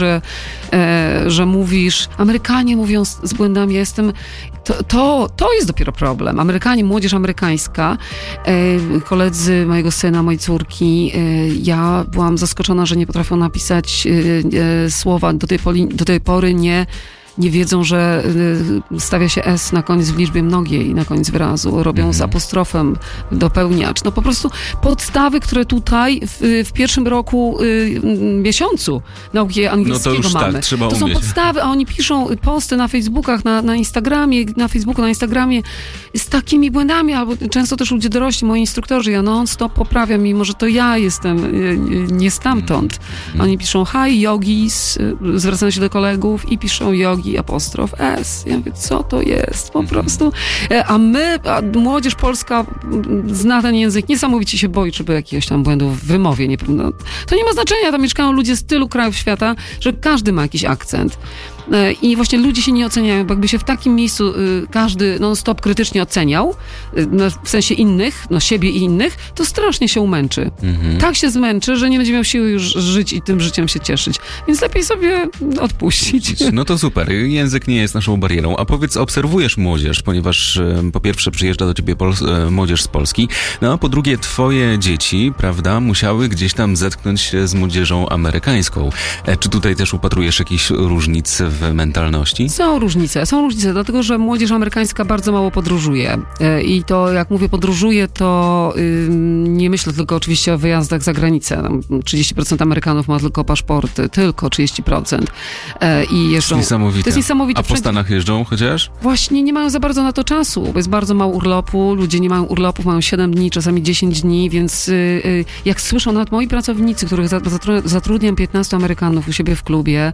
że mówisz. Amerykanie mówią z błędami. Ja jestem... To jest dopiero problem. Amerykanie, młodzież amerykańska, koledzy mojego syna, mojej córki, ja byłam zaskoczona, że nie potrafią napisać słowa do tej pory nie wiedzą, że stawia się S na koniec w liczbie mnogiej, na koniec wyrazu. Robią z apostrofem dopełniacz. No po prostu podstawy, które tutaj w pierwszym roku, miesiącu nauki angielskiego no to już mamy. Tak, trzeba to umieć. Są podstawy, a oni piszą posty na Facebookach, na Instagramie, na Instagramie z takimi błędami, albo często też ludzie dorośli, moi instruktorzy, ja non-stop poprawiam, mimo że to ja jestem nie stamtąd. Oni piszą hi, yogis, zwracają się do kolegów i piszą yogi, apostrof S. Ja mówię, co to jest? Po prostu. A młodzież polska zna ten język, niesamowicie się boi, żeby jakiegoś tam błędu w wymowie. To nie ma znaczenia, tam mieszkają ludzie z tylu krajów świata, że każdy ma jakiś akcent. I właśnie ludzie się nie oceniają, bo jakby się w takim miejscu każdy non-stop krytycznie oceniał, w sensie innych, siebie i innych, to strasznie się umęczy. Tak się zmęczy, że nie będzie miał siły już żyć i tym życiem się cieszyć. Więc lepiej sobie odpuścić. No to super. Język nie jest naszą barierą. A powiedz, obserwujesz młodzież, ponieważ po pierwsze przyjeżdża do ciebie młodzież z Polski, no a po drugie twoje dzieci, prawda, musiały gdzieś tam zetknąć się z młodzieżą amerykańską. Czy tutaj też upatrujesz jakichś różnic w mentalności? Są różnice, dlatego że młodzież amerykańska bardzo mało podróżuje. I to, jak mówię podróżuje, to nie myślę tylko oczywiście o wyjazdach za granicę. 30% Amerykanów ma tylko paszporty, tylko 30%. I jeżdżą. Niesamowite. To jest niesamowite. A po Stanach jeżdżą chociaż? Właśnie nie mają za bardzo na to czasu, bo jest bardzo mało urlopu. Ludzie nie mają urlopów, mają 7 dni, czasami 10 dni, więc jak słyszą, nawet moi pracownicy, których zatrudniam 15 Amerykanów u siebie w klubie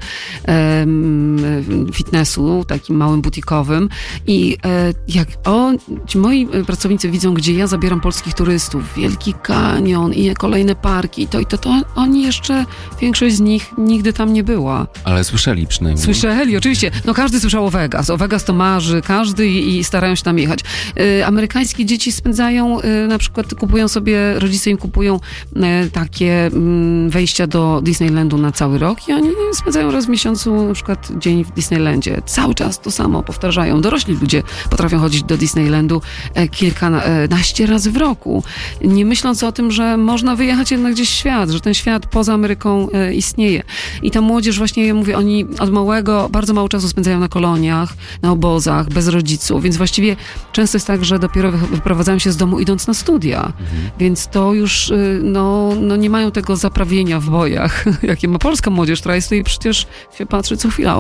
fitnessu, takim małym butikowym i jak moi pracownicy widzą, gdzie ja zabieram polskich turystów, Wielki Kanion i kolejne parki, to oni jeszcze, większość z nich nigdy tam nie była. Ale słyszeli przynajmniej. Słyszeli, oczywiście. No każdy słyszał o Vegas. O Vegas to marzy każdy i starają się tam jechać. Amerykańskie dzieci spędzają, na przykład rodzice im kupują takie wejścia do Disneylandu na cały rok i oni spędzają raz w miesiącu na przykład dzień w Disneylandzie. Cały czas to samo powtarzają. Dorośli ludzie potrafią chodzić do Disneylandu kilkanaście razy w roku. Nie myśląc o tym, że można wyjechać jednak gdzieś w świat, że ten świat poza Ameryką istnieje. I ta młodzież właśnie, ja mówię, oni od małego bardzo mało czasu spędzają na koloniach, na obozach, bez rodziców, więc właściwie często jest tak, że dopiero wyprowadzają się z domu idąc na studia. Więc to już nie mają tego zaprawienia w bojach, jakie ma polska młodzież, która jest tutaj przecież, się patrzy co chwila,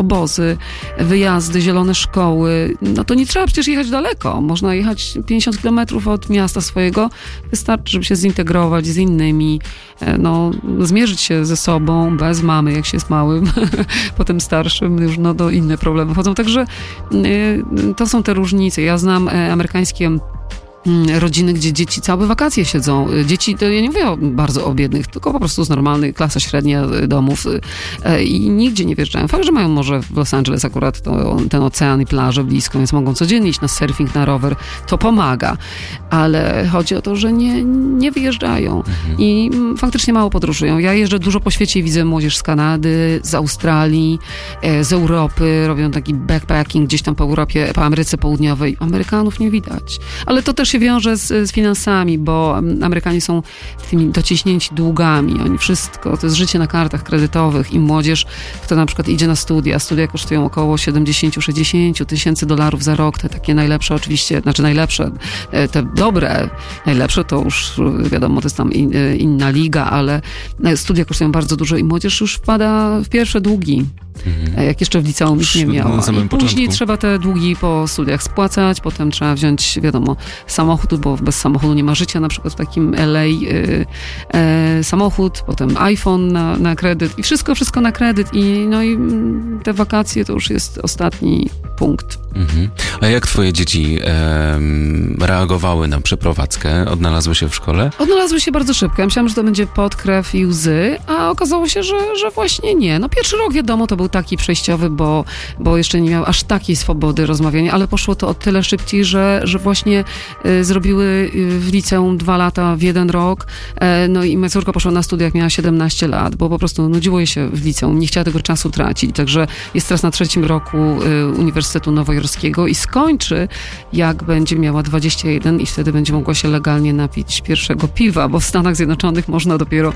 obozy, wyjazdy, zielone szkoły. No to nie trzeba przecież jechać daleko. Można jechać 50 kilometrów od miasta swojego. Wystarczy, żeby się zintegrować z innymi, zmierzyć się ze sobą, bez mamy, jak się jest małym, potem starszym, już do inne problemy wchodzą. Także to są te różnice. Ja znam amerykańskie rodziny, gdzie dzieci całe wakacje siedzą. Dzieci, to ja nie mówię bardzo biednych, tylko po prostu z normalnej, klasa średnia domów i nigdzie nie wjeżdżają. Fakt, że mają może w Los Angeles akurat ten ocean i plażę blisko, więc mogą codziennie iść na surfing, na rower. To pomaga. Ale chodzi o to, że nie wyjeżdżają. I faktycznie mało podróżują. Ja jeżdżę dużo po świecie i widzę młodzież z Kanady, z Australii, z Europy. Robią taki backpacking gdzieś tam po Europie, po Ameryce Południowej. Amerykanów nie widać. Ale to też się wiąże z finansami, bo Amerykanie są tymi dociśnięci długami. Oni wszystko, to jest życie na kartach kredytowych i młodzież, która na przykład idzie na studia. Studia kosztują około 70-60 tysięcy dolarów za rok. Te takie najlepsze oczywiście, najlepsze, te dobre, najlepsze to już wiadomo, to jest tam inna liga, ale studia kosztują bardzo dużo i młodzież już wpada w pierwsze długi. Jak jeszcze w liceum ich nie miała. I później trzeba te długi po studiach spłacać, potem trzeba wziąć, wiadomo, samochód, bo bez samochodu nie ma życia, na przykład w takim LA, samochód, potem iPhone na kredyt i wszystko na kredyt i te wakacje to już jest ostatni punkt. A jak twoje dzieci reagowały na przeprowadzkę? Odnalazły się w szkole? Odnalazły się bardzo szybko. Ja myślałam, że to będzie pot, krew i łzy, a okazało się, że właśnie nie. Pierwszy rok, wiadomo, to był taki przejściowy, bo jeszcze nie miał aż takiej swobody rozmawiania, ale poszło to o tyle szybciej, że właśnie zrobiły w liceum 2 lata w 1 rok. I moja córka poszła na studia, jak miała 17 lat, bo po prostu nudziło jej się w liceum, nie chciała tego czasu tracić. Także jest teraz na 3. roku Uniwersytetu Nowojorskiego i skończy, jak będzie miała 21 i wtedy będzie mogła się legalnie napić pierwszego piwa, bo w Stanach Zjednoczonych można dopiero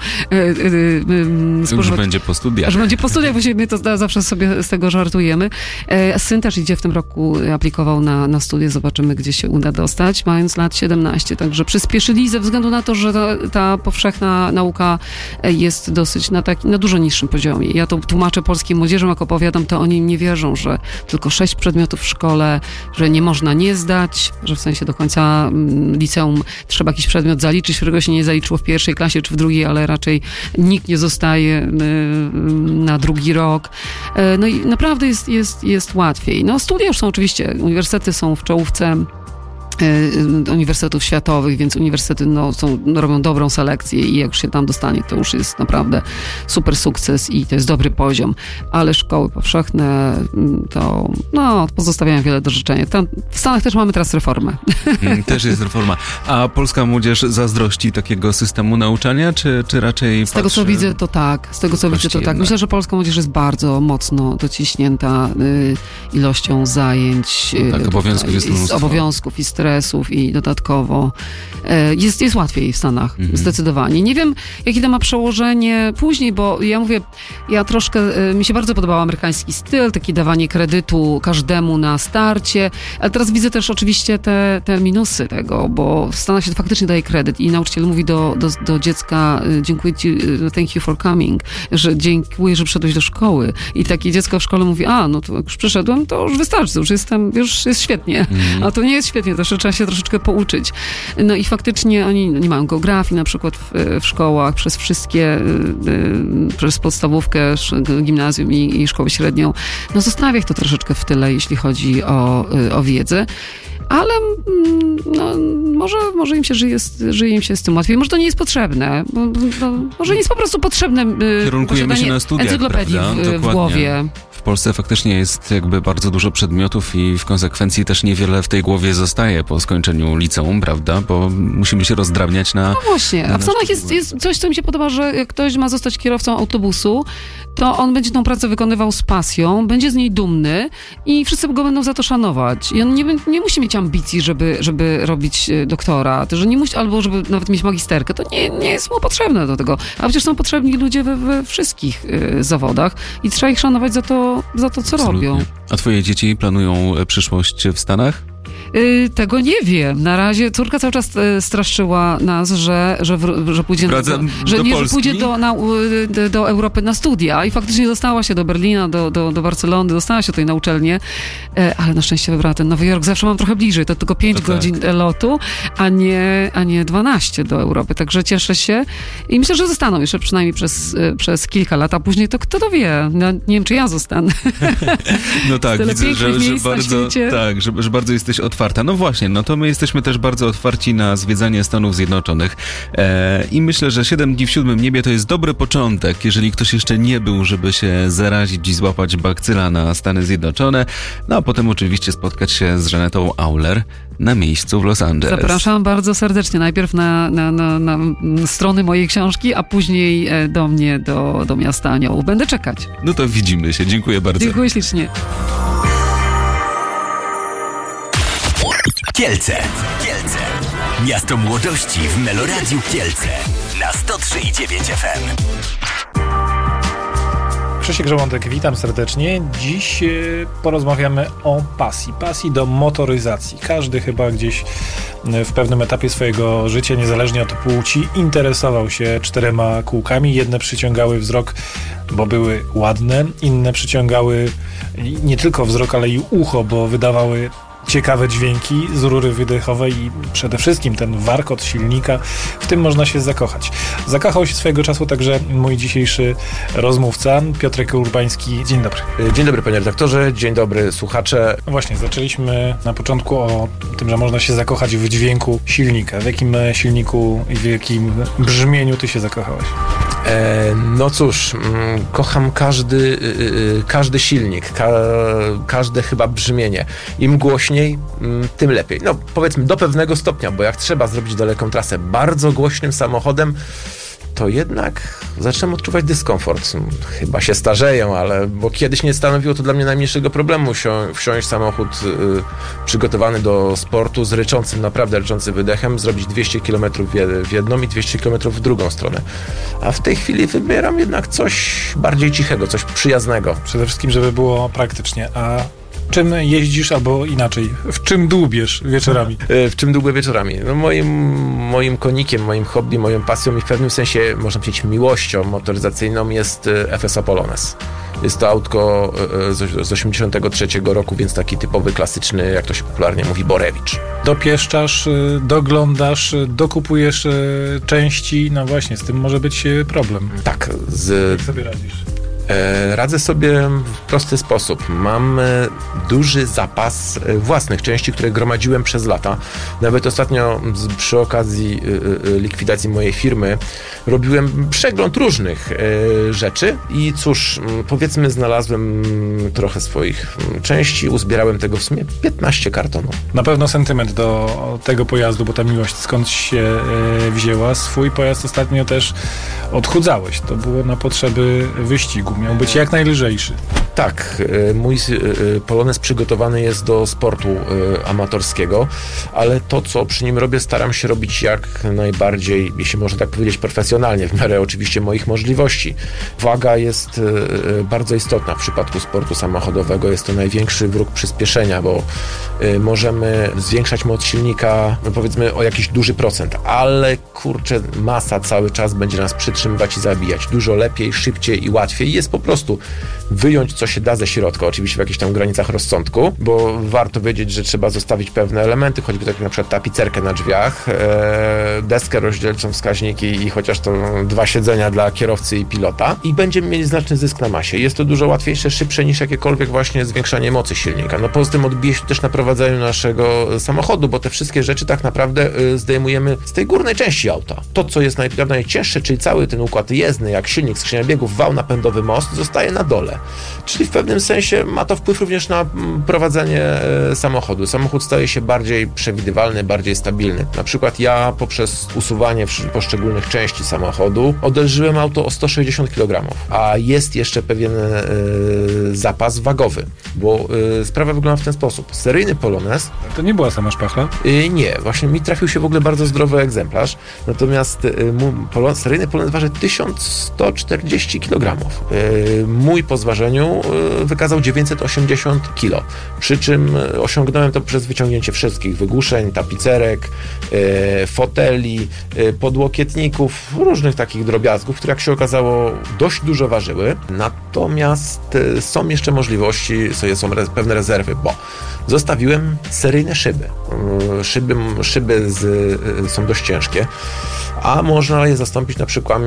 spożywać. Już będzie po studiach. Aż będzie po studiach, właściwie my to zawsze sobie z tego żartujemy. Syn też idzie w tym roku, aplikował na studia, zobaczymy, gdzie się uda dostać, mając lat 17, także przyspieszyli ze względu na to, że ta powszechna nauka jest dosyć na dużo niższym poziomie. Ja to tłumaczę polskim młodzieżom, jak opowiadam, to oni nie wierzą, że tylko 6 przedmiotów w szkole, że nie można nie zdać, że w sensie do końca liceum trzeba jakiś przedmiot zaliczyć, którego się nie zaliczyło w 1. klasie czy w 2, ale raczej nikt nie zostaje na 2. rok. I naprawdę jest łatwiej. Studia już są oczywiście, uniwersytety są w czołówce uniwersytetów światowych, więc uniwersytety robią dobrą selekcję i jak już się tam dostanie, to już jest naprawdę super sukces i to jest dobry poziom. Ale szkoły powszechne to pozostawiają wiele do życzenia. W Stanach też mamy teraz reformę. Też jest reforma. A polska młodzież zazdrości takiego systemu nauczania, czy raczej Z tego co widzę, to tak. Myślę, że polska młodzież jest bardzo mocno dociśnięta ilością zajęć. Tak, obowiązków jest mnóstwo. Obowiązków i stresów i dodatkowo jest łatwiej w Stanach, zdecydowanie. Nie wiem, jakie to ma przełożenie później, bo ja troszkę, mi się bardzo podobał amerykański styl, takie dawanie kredytu każdemu na starcie, ale teraz widzę też oczywiście te minusy tego, bo w Stanach się faktycznie daje kredyt i nauczyciel mówi do dziecka, dziękuję ci, thank you for coming, że dziękuję, że przyszedłeś do szkoły i takie dziecko w szkole mówi, to jak już przyszedłem, to już wystarczy, już jest świetnie, a to nie jest świetnie, to trzeba się troszeczkę pouczyć. I faktycznie oni nie mają geografii na przykład w szkołach, przez podstawówkę, gimnazjum i szkołę średnią. Zostawia ich to troszeczkę w tyle, jeśli chodzi o wiedzę. Ale może im się żyje im się z tym łatwiej. Może to nie jest potrzebne. Może nie jest po prostu potrzebne kierunkujemy się na studiach, encyklopedii w głowie. W Polsce faktycznie jest bardzo dużo przedmiotów i w konsekwencji też niewiele w tej głowie zostaje po skończeniu liceum, prawda? Bo musimy się rozdrabniać na... Właśnie. A w Stanach jest coś, co mi się podoba, że jak ktoś ma zostać kierowcą autobusu, to on będzie tą pracę wykonywał z pasją, będzie z niej dumny i wszyscy go będą za to szanować. I on nie musi mieć ambicji, żeby robić doktorat, że nie musi, albo żeby nawet mieć magisterkę. To nie jest mu potrzebne do tego. A przecież są potrzebni ludzie we wszystkich zawodach i trzeba ich szanować za to, co robią. A twoje dzieci planują przyszłość w Stanach? Tego nie wiem. Na razie córka cały czas straszyła nas, że pójdzie że pójdzie do Europy na studia i faktycznie dostała się do Berlina, do Barcelony, dostała się tutaj na uczelnię, ale na szczęście wybrała ten Nowy Jork. Zawsze mam trochę bliżej, to tylko 5 godzin lotu, a nie 12 do Europy. Także cieszę się i myślę, że zostaną jeszcze przynajmniej przez kilka lat, a później to kto to wie. No, nie wiem, czy ja zostanę. No tak, widzę, że bardzo jesteś otwarta. No właśnie, no to my jesteśmy też bardzo otwarci na zwiedzanie Stanów Zjednoczonych i myślę, że 7 dni w 7 niebie to jest dobry początek, jeżeli ktoś jeszcze nie był, żeby się zarazić i złapać bakcyla na Stany Zjednoczone, no a potem oczywiście spotkać się z Żanetą Auler na miejscu w Los Angeles. Zapraszam bardzo serdecznie, najpierw na strony mojej książki, a później do mnie, do Miasta Aniołów. Będę czekać. No to widzimy się, dziękuję bardzo. Dziękuję ślicznie. Kielce. Miasto młodości w Meloradiu Kielce na 103,9 FM. Krzysiek Żołądek, witam serdecznie. Dziś porozmawiamy o pasji do motoryzacji. Każdy chyba gdzieś w pewnym etapie swojego życia, niezależnie od płci, interesował się 4 kółkami. Jedne przyciągały wzrok, bo były ładne, inne przyciągały nie tylko wzrok, ale i ucho, bo wydawały ciekawe dźwięki z rury wydechowej i przede wszystkim ten warkot silnika, w tym można się zakochać. Zakochał się swojego czasu także mój dzisiejszy rozmówca, Piotrek Urbański. Dzień dobry. Dzień dobry, panie redaktorze, dzień dobry, słuchacze. No właśnie, zaczęliśmy na początku o tym, że można się zakochać w dźwięku silnika. W jakim silniku i w jakim brzmieniu ty się zakochałeś? No cóż, kocham każdy silnik, każde chyba brzmienie. Im głośniej, tym lepiej. No powiedzmy do pewnego stopnia, bo jak trzeba zrobić daleką trasę bardzo głośnym samochodem, to jednak zaczynam odczuwać dyskomfort. Chyba się starzeję, bo kiedyś nie stanowiło to dla mnie najmniejszego problemu wsiąść w samochód przygotowany do sportu z naprawdę ryczącym wydechem, zrobić 200 km w jedną i 200 km w drugą stronę. A w tej chwili wybieram jednak coś bardziej cichego, coś przyjaznego. Przede wszystkim, żeby było praktycznie. A czym jeździsz, albo inaczej, w czym dłubiesz wieczorami? W czym dłubię wieczorami? No moim konikiem, moim hobby, moją pasją i w pewnym sensie, można powiedzieć, miłością motoryzacyjną jest FSA Polones. Jest to autko z 83 roku, więc taki typowy, klasyczny, jak to się popularnie mówi, Borewicz. Dopieszczasz, doglądasz, dokupujesz części, no właśnie, z tym może być problem. Tak. Jak sobie radzisz? Radzę sobie w prosty sposób. Mam duży zapas własnych części, które gromadziłem przez lata. Nawet ostatnio przy okazji likwidacji mojej firmy robiłem przegląd różnych rzeczy i cóż, powiedzmy, znalazłem trochę swoich części, uzbierałem tego w sumie 15 kartonów. Na pewno sentyment do tego pojazdu, bo ta miłość skąd się wzięła. Swój pojazd ostatnio też odchudzałeś. To było na potrzeby wyścigu. Miał być jak najlżejszy. Tak, mój Polones przygotowany jest do sportu amatorskiego, ale to, co przy nim robię, staram się robić jak najbardziej, jeśli można tak powiedzieć, profesjonalnie, w miarę oczywiście moich możliwości. Waga jest bardzo istotna w przypadku sportu samochodowego. Jest to największy wróg przyspieszenia, bo możemy zwiększać moc silnika, no powiedzmy, o jakiś duży procent, ale kurczę, masa cały czas będzie nas przytrzymywać i zabijać. Dużo lepiej, szybciej i łatwiej jest po prostu wyjąć, co się da ze środka, oczywiście w jakichś tam granicach rozsądku, bo warto wiedzieć, że trzeba zostawić pewne elementy, choćby tak jak na przykład tapicerkę na drzwiach, deskę rozdzielczą, wskaźniki i chociaż to 2 siedzenia dla kierowcy i pilota i będziemy mieli znaczny zysk na masie. Jest to dużo łatwiejsze, szybsze niż jakiekolwiek właśnie zwiększanie mocy silnika. No poza tym odbije się też na prowadzeniu naszego samochodu, bo te wszystkie rzeczy tak naprawdę zdejmujemy z tej górnej części auta. To, co jest najcięższe, czyli cały ten układ jezdny, jak silnik, skrzynia biegów, wał napędowy, most, zostaje na dole. Czyli w pewnym sensie ma to wpływ również na prowadzenie samochodu. Samochód staje się bardziej przewidywalny, bardziej stabilny. Na przykład ja poprzez usuwanie poszczególnych części samochodu odelżyłem auto o 160 kg, a jest jeszcze pewien zapas wagowy, bo sprawa wygląda w ten sposób. Seryjny Polones... To nie była sama szpachla? Nie, właśnie mi trafił się w ogóle bardzo zdrowy egzemplarz, natomiast seryjny Polones waży 1140 kg. Mój po zważeniu wykazał 980 kg, przy czym osiągnąłem to przez wyciągnięcie wszystkich wygłuszeń, tapicerek, foteli, podłokietników, różnych takich drobiazgów, które jak się okazało dość dużo ważyły. Natomiast są jeszcze możliwości, są pewne rezerwy, bo zostawiłem seryjne szyby. Szyby są dość ciężkie, a można je zastąpić na przykład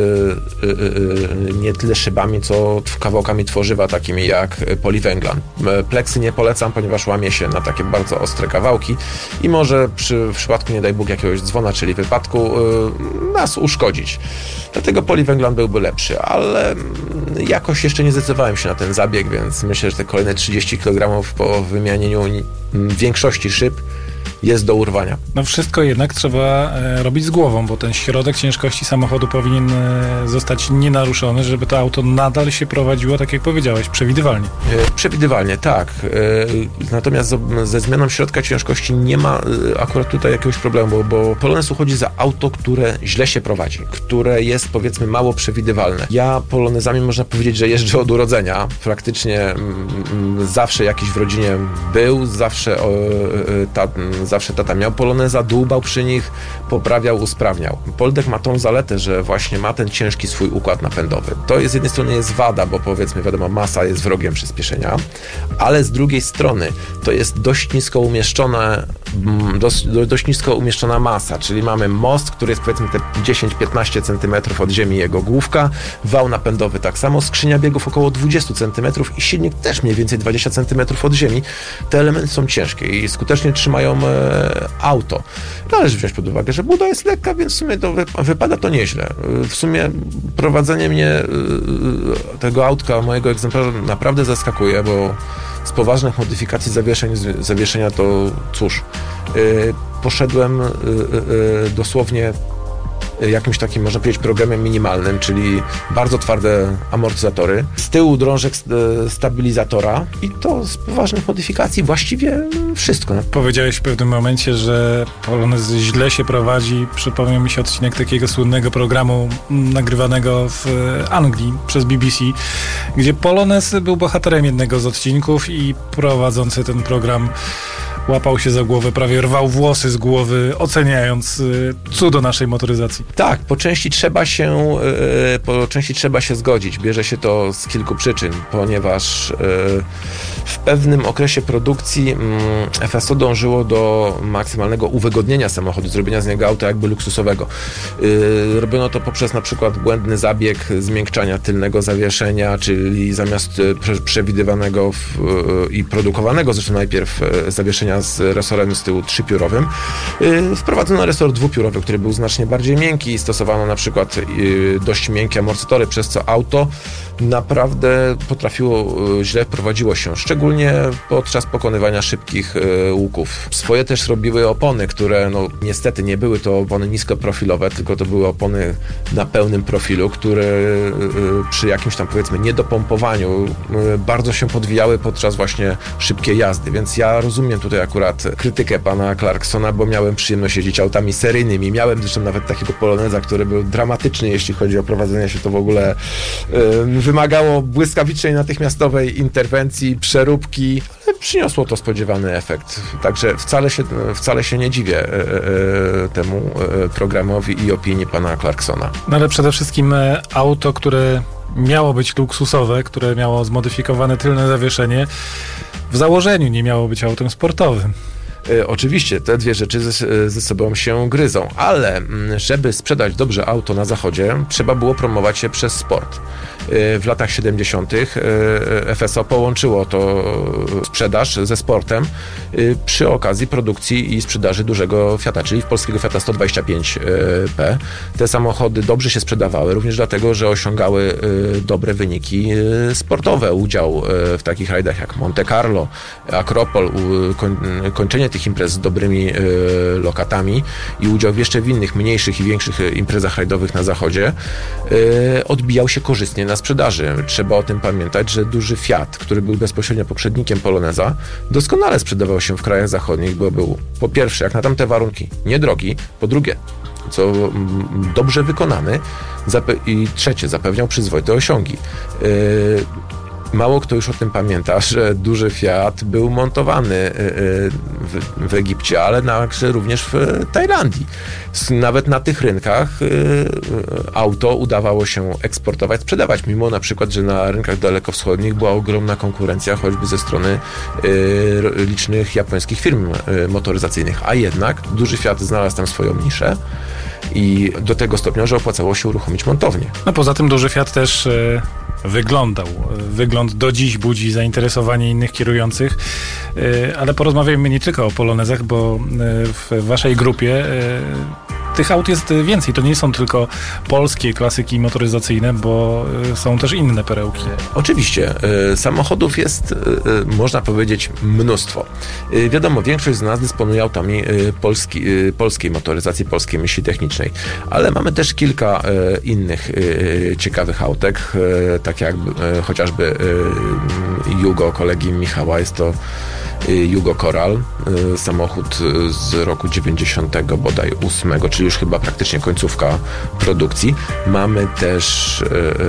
nie tyle szybami, co kawałkami tworzywa takimi jak poliwęglan. Pleksy nie polecam, ponieważ łamie się na takie bardzo ostre kawałki i może w przypadku, nie daj Bóg, jakiegoś dzwona, czyli wypadku, nas uszkodzić. Dlatego poliwęglan byłby lepszy, ale jakoś jeszcze nie zdecydowałem się na ten zabieg, więc myślę, że te kolejne 30 kg po wymienieniu większości szyb jest do urwania. No wszystko jednak trzeba robić z głową, bo ten środek ciężkości samochodu powinien zostać nienaruszony, żeby to auto nadal się prowadziło, tak jak powiedziałeś, przewidywalnie. Przewidywalnie, tak. Natomiast ze zmianą środka ciężkości nie ma akurat tutaj jakiegoś problemu, bo Polonez uchodzi za auto, które źle się prowadzi, które jest, powiedzmy, mało przewidywalne. Ja Polonezami można powiedzieć, że jeżdżę od urodzenia. Praktycznie zawsze jakiś w rodzinie był, zawsze tata miał Poloneza, dłubał przy nich, poprawiał, usprawniał. Poldek ma tą zaletę, że właśnie ma ten ciężki swój układ napędowy. To z jednej strony jest wada, bo powiedzmy, wiadomo, masa jest wrogiem przyspieszenia, ale z drugiej strony to jest dość nisko umieszczona masa, czyli mamy most, który jest, powiedzmy, te 10-15 cm od ziemi, jego główka, wał napędowy tak samo, skrzynia biegów około 20 cm i silnik też mniej więcej 20 cm od ziemi. Te elementy są ciężkie i skutecznie trzymają auto. Należy wziąć pod uwagę, że buda jest lekka, więc w sumie to wypada to nieźle. W sumie prowadzenie mnie tego autka, mojego egzemplarza, naprawdę zaskakuje, bo z poważnych modyfikacji zawieszenia to cóż, poszedłem dosłownie jakimś takim, można powiedzieć, programem minimalnym, czyli bardzo twarde amortyzatory, z tyłu drążek stabilizatora i to z poważnych modyfikacji właściwie wszystko. Powiedziałeś w pewnym momencie, że Polonez źle się prowadzi. Przypomniał mi się odcinek takiego słynnego programu nagrywanego w Anglii przez BBC, gdzie Polonez był bohaterem jednego z odcinków i prowadzący ten program łapał się za głowę, prawie rwał włosy z głowy, oceniając cudo naszej motoryzacji. Tak, po części trzeba się zgodzić. Bierze się to z kilku przyczyn, ponieważ w pewnym okresie produkcji FSO dążyło do maksymalnego uwygodnienia samochodu, zrobienia z niego auta jakby luksusowego. Robiono to poprzez na przykład błędny zabieg zmiękczania tylnego zawieszenia, czyli zamiast przewidywanego i produkowanego zresztą najpierw zawieszenia z resorem z tyłu trzypiórowym, wprowadzono resor dwupiórowy, który był znacznie bardziej miękki i stosowano na przykład dość miękkie amortyzatory, przez co auto naprawdę źle prowadziło się, szczególnie podczas pokonywania szybkich łuków. Swoje też robiły opony, które niestety nie były to opony niskoprofilowe, tylko to były opony na pełnym profilu, które przy jakimś tam, powiedzmy, niedopompowaniu bardzo się podwijały podczas właśnie szybkiej jazdy, więc ja rozumiem tutaj akurat krytykę pana Clarksona, bo miałem przyjemność jeździć autami seryjnymi. Miałem zresztą nawet takiego Poloneza, który był dramatyczny, jeśli chodzi o prowadzenie się, to w ogóle wymagało błyskawicznej, natychmiastowej interwencji, przeróbki, ale przyniosło to spodziewany efekt. Także wcale się nie dziwię temu programowi i opinii pana Clarksona. No ale przede wszystkim auto, które miało być luksusowe, które miało zmodyfikowane tylne zawieszenie, w założeniu nie miało być autem sportowym. Oczywiście, te dwie rzeczy ze sobą się gryzą, ale żeby sprzedać dobrze auto na zachodzie, trzeba było promować się przez sport. W latach 70. FSO połączyło to sprzedaż ze sportem przy okazji produkcji i sprzedaży dużego Fiata, czyli polskiego Fiata 125P. Te samochody dobrze się sprzedawały, również dlatego, że osiągały dobre wyniki sportowe. Udział w takich rajdach jak Monte Carlo, Akropol, kończenie tych imprez z dobrymi lokatami i udział jeszcze w innych, mniejszych i większych imprezach rajdowych na zachodzie odbijał się korzystnie na sprzedaży. Trzeba o tym pamiętać, że duży Fiat, który był bezpośrednio poprzednikiem Poloneza, doskonale sprzedawał się w krajach zachodnich, bo był po pierwsze, jak na tamte warunki, niedrogi, po drugie, dobrze wykonany i trzecie, zapewniał przyzwoite osiągi. Mało kto już o tym pamięta, że duży Fiat był montowany w Egipcie, ale również w Tajlandii. Nawet na tych rynkach auto udawało się eksportować, sprzedawać, mimo na przykład, że na rynkach dalekowschodnich była ogromna konkurencja, choćby ze strony licznych japońskich firm motoryzacyjnych. A jednak duży Fiat znalazł tam swoją niszę i do tego stopnia, że opłacało się uruchomić montownię. No poza tym duży Fiat też wyglądał. Wygląd do dziś budzi zainteresowanie innych kierujących, ale porozmawiajmy nie tylko o polonezach, bo w waszej grupie tych aut jest więcej. To nie są tylko polskie klasyki motoryzacyjne, bo są też inne perełki. Oczywiście. Samochodów jest, można powiedzieć, mnóstwo. Wiadomo, większość z nas dysponuje autami polskiej motoryzacji, polskiej myśli technicznej, ale mamy też kilka innych ciekawych autek, tak jak chociażby Yugo kolegi Michała, jest to Yugo Coral, samochód z roku 90 bodaj 8, czyli już chyba praktycznie końcówka produkcji. Mamy też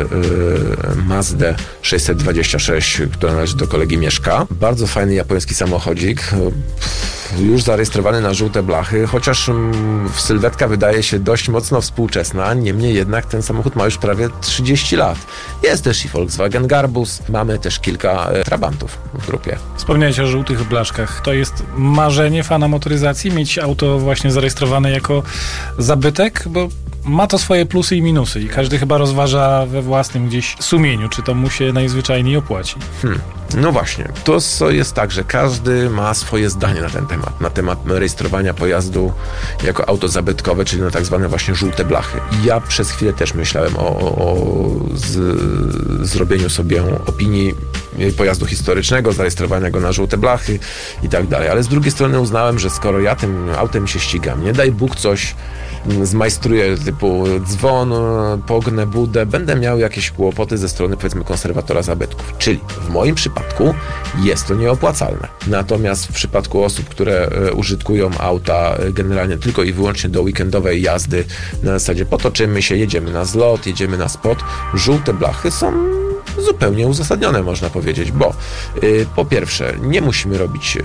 Mazdę 626, która należy do kolegi Mieszka. Bardzo fajny japoński samochodzik, już zarejestrowany na żółte blachy, chociaż sylwetka wydaje się dość mocno współczesna, niemniej jednak ten samochód ma już prawie 30 lat. Jest też i Volkswagen Garbus, mamy też kilka Trabantów w grupie. Wspomniałeś o żółtych blaszkach. To jest marzenie fana motoryzacji, mieć auto właśnie zarejestrowane jako zabytek, bo ma to swoje plusy i minusy i każdy chyba rozważa we własnym gdzieś sumieniu, czy to mu się najzwyczajniej opłaci. No właśnie, to jest tak, że każdy ma swoje zdanie na temat rejestrowania pojazdu jako auto zabytkowe, czyli na tak zwane właśnie żółte blachy. I ja przez chwilę też myślałem o zrobieniu sobie opinii pojazdu historycznego, zarejestrowania go na żółte blachy i tak dalej, ale z drugiej strony uznałem, że skoro ja tym autem się ścigam, nie daj Bóg coś zmajstruję typu dzwon, pognę budę, będę miał jakieś kłopoty ze strony, powiedzmy, konserwatora zabytków. Czyli w moim przypadku jest to nieopłacalne. Natomiast w przypadku osób, które użytkują auta generalnie tylko i wyłącznie do weekendowej jazdy, na zasadzie potoczymy się, jedziemy na zlot, jedziemy na spot, żółte blachy są zupełnie uzasadnione, można powiedzieć, bo po pierwsze, nie musimy robić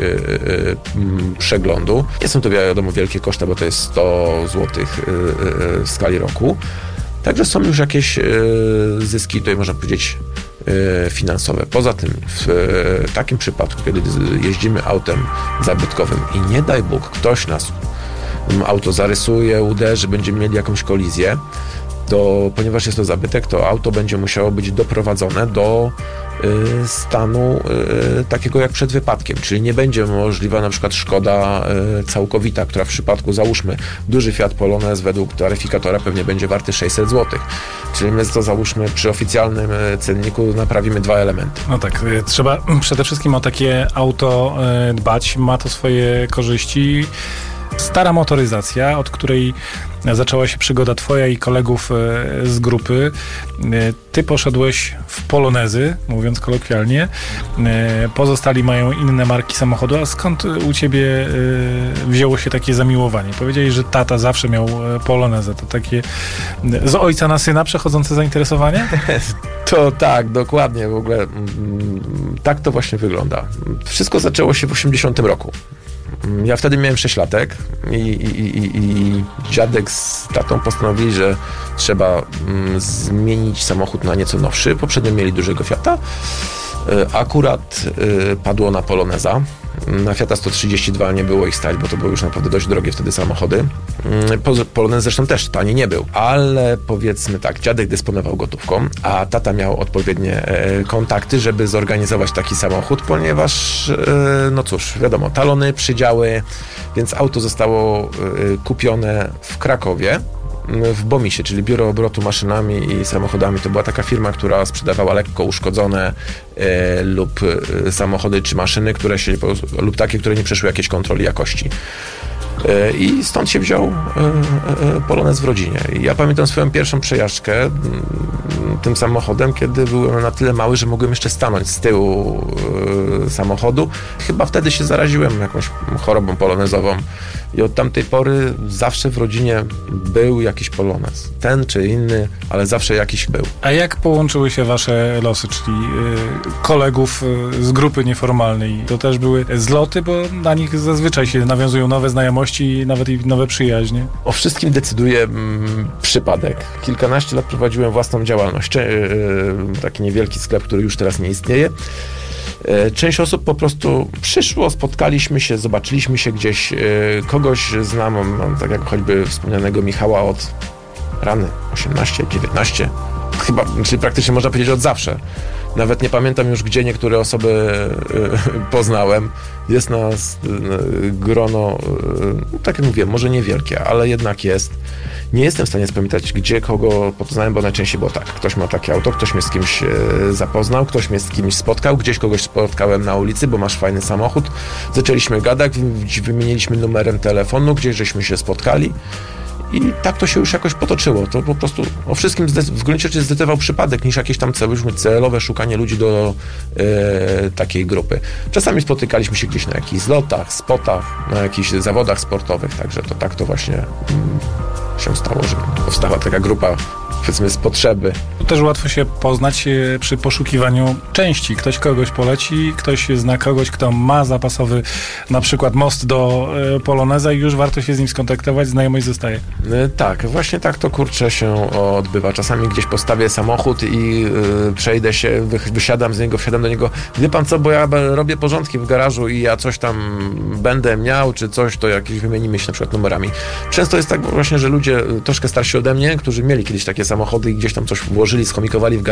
przeglądu. Nie są to, wiadomo, wielkie koszty, bo to jest 100 zł w skali roku. Także są już jakieś zyski, tutaj można powiedzieć, finansowe. Poza tym, w takim przypadku, kiedy jeździmy autem zabytkowym i nie daj Bóg, ktoś nas auto zarysuje, uderzy, będziemy mieli jakąś kolizję, to ponieważ jest to zabytek, to auto będzie musiało być doprowadzone do stanu takiego jak przed wypadkiem, czyli nie będzie możliwa na przykład szkoda całkowita, która w przypadku, załóżmy, duży Fiat Polonez według taryfikatora pewnie będzie warty 600 zł. Czyli my to, załóżmy, przy oficjalnym cenniku naprawimy 2 elementy. No tak, trzeba przede wszystkim o takie auto dbać, ma to swoje korzyści. Stara motoryzacja, od której zaczęła się przygoda twoja i kolegów z grupy. Ty poszedłeś w polonezy, mówiąc kolokwialnie. Pozostali mają inne marki samochodu. A skąd u ciebie wzięło się takie zamiłowanie? Powiedziałeś, że tata zawsze miał polonezę. To takie z ojca na syna przechodzące zainteresowanie? To tak, dokładnie. W ogóle tak to właśnie wygląda. Wszystko zaczęło się w 80 roku. Ja wtedy miałem 6 latek i dziadek z tatą postanowili, że trzeba zmienić samochód na nieco nowszy. Poprzednio mieli dużego Fiata. Akurat padło na Poloneza. Na Fiata 132 nie było ich stać, bo to były już naprawdę dość drogie wtedy samochody. Polonez zresztą też tani nie był, ale powiedzmy tak, dziadek dysponował gotówką, a tata miał odpowiednie kontakty, żeby zorganizować taki samochód, ponieważ, no cóż, wiadomo, talony, przydziały, więc auto zostało kupione w Krakowie, w BOMiS-ie, czyli Biuro Obrotu Maszynami i Samochodami. To była taka firma, która sprzedawała lekko uszkodzone lub samochody czy maszyny, lub takie, które nie przeszły jakiejś kontroli jakości. I stąd się wziął Polonez w rodzinie. I ja pamiętam swoją pierwszą przejażdżkę tym samochodem, kiedy byłem na tyle mały, że mogłem jeszcze stanąć z tyłu samochodu. Chyba wtedy się zaraziłem jakąś chorobą polonezową I od tamtej pory zawsze w rodzinie był jakiś Polonez. Ten czy inny, ale zawsze jakiś był. A jak połączyły się wasze losy, czyli kolegów z grupy nieformalnej? To też były zloty, bo na nich zazwyczaj się nawiązują nowe znajomości i nawet i nowe przyjaźnie. O wszystkim decyduje przypadek. Kilkanaście lat prowadziłem własną działalność. Taki niewielki sklep, który już teraz nie istnieje. Część osób po prostu przyszło, spotkaliśmy się, zobaczyliśmy się gdzieś. Kogoś znam, tak jak choćby wspomnianego Michała od rany 18, 19. Chyba, czyli praktycznie można powiedzieć od zawsze. Nawet nie pamiętam już, gdzie niektóre osoby poznałem. Jest nas grono, tak jak mówię, może niewielkie, ale jednak jest. Nie jestem w stanie spamiętać, gdzie kogo poznałem, bo najczęściej było tak. Ktoś ma takie auto, ktoś mnie z kimś zapoznał, ktoś mnie z kimś spotkał, gdzieś kogoś spotkałem na ulicy, bo masz fajny samochód. Zaczęliśmy gadać, wymieniliśmy numerem telefonu, gdzieś żeśmy się spotkali. I tak to się już jakoś potoczyło. To po prostu o wszystkim w gruncie rzeczy zdecydował przypadek, niż jakieś tam celowe szukanie ludzi do takiej grupy. Czasami spotykaliśmy się gdzieś na jakichś zlotach, spotach, na jakichś zawodach sportowych, także to tak to właśnie się stało, że powstała taka grupa, powiedzmy, z potrzeby. To też łatwo się poznać przy poszukiwaniu części. Ktoś kogoś poleci, ktoś zna kogoś, kto ma zapasowy na przykład most do Poloneza i już warto się z nim skontaktować, znajomość zostaje. Tak, właśnie tak to kurczę się odbywa. Czasami gdzieś postawię samochód i przejdę się, wysiadam z niego, wsiadam do niego. Wie pan co, bo ja robię porządki w garażu i ja coś tam będę miał, czy coś, to jakieś wymienimy się na przykład numerami. Często jest tak właśnie, że ludzie troszkę starsi ode mnie, którzy mieli kiedyś takie samochody i gdzieś tam coś włożyli, schomikowali w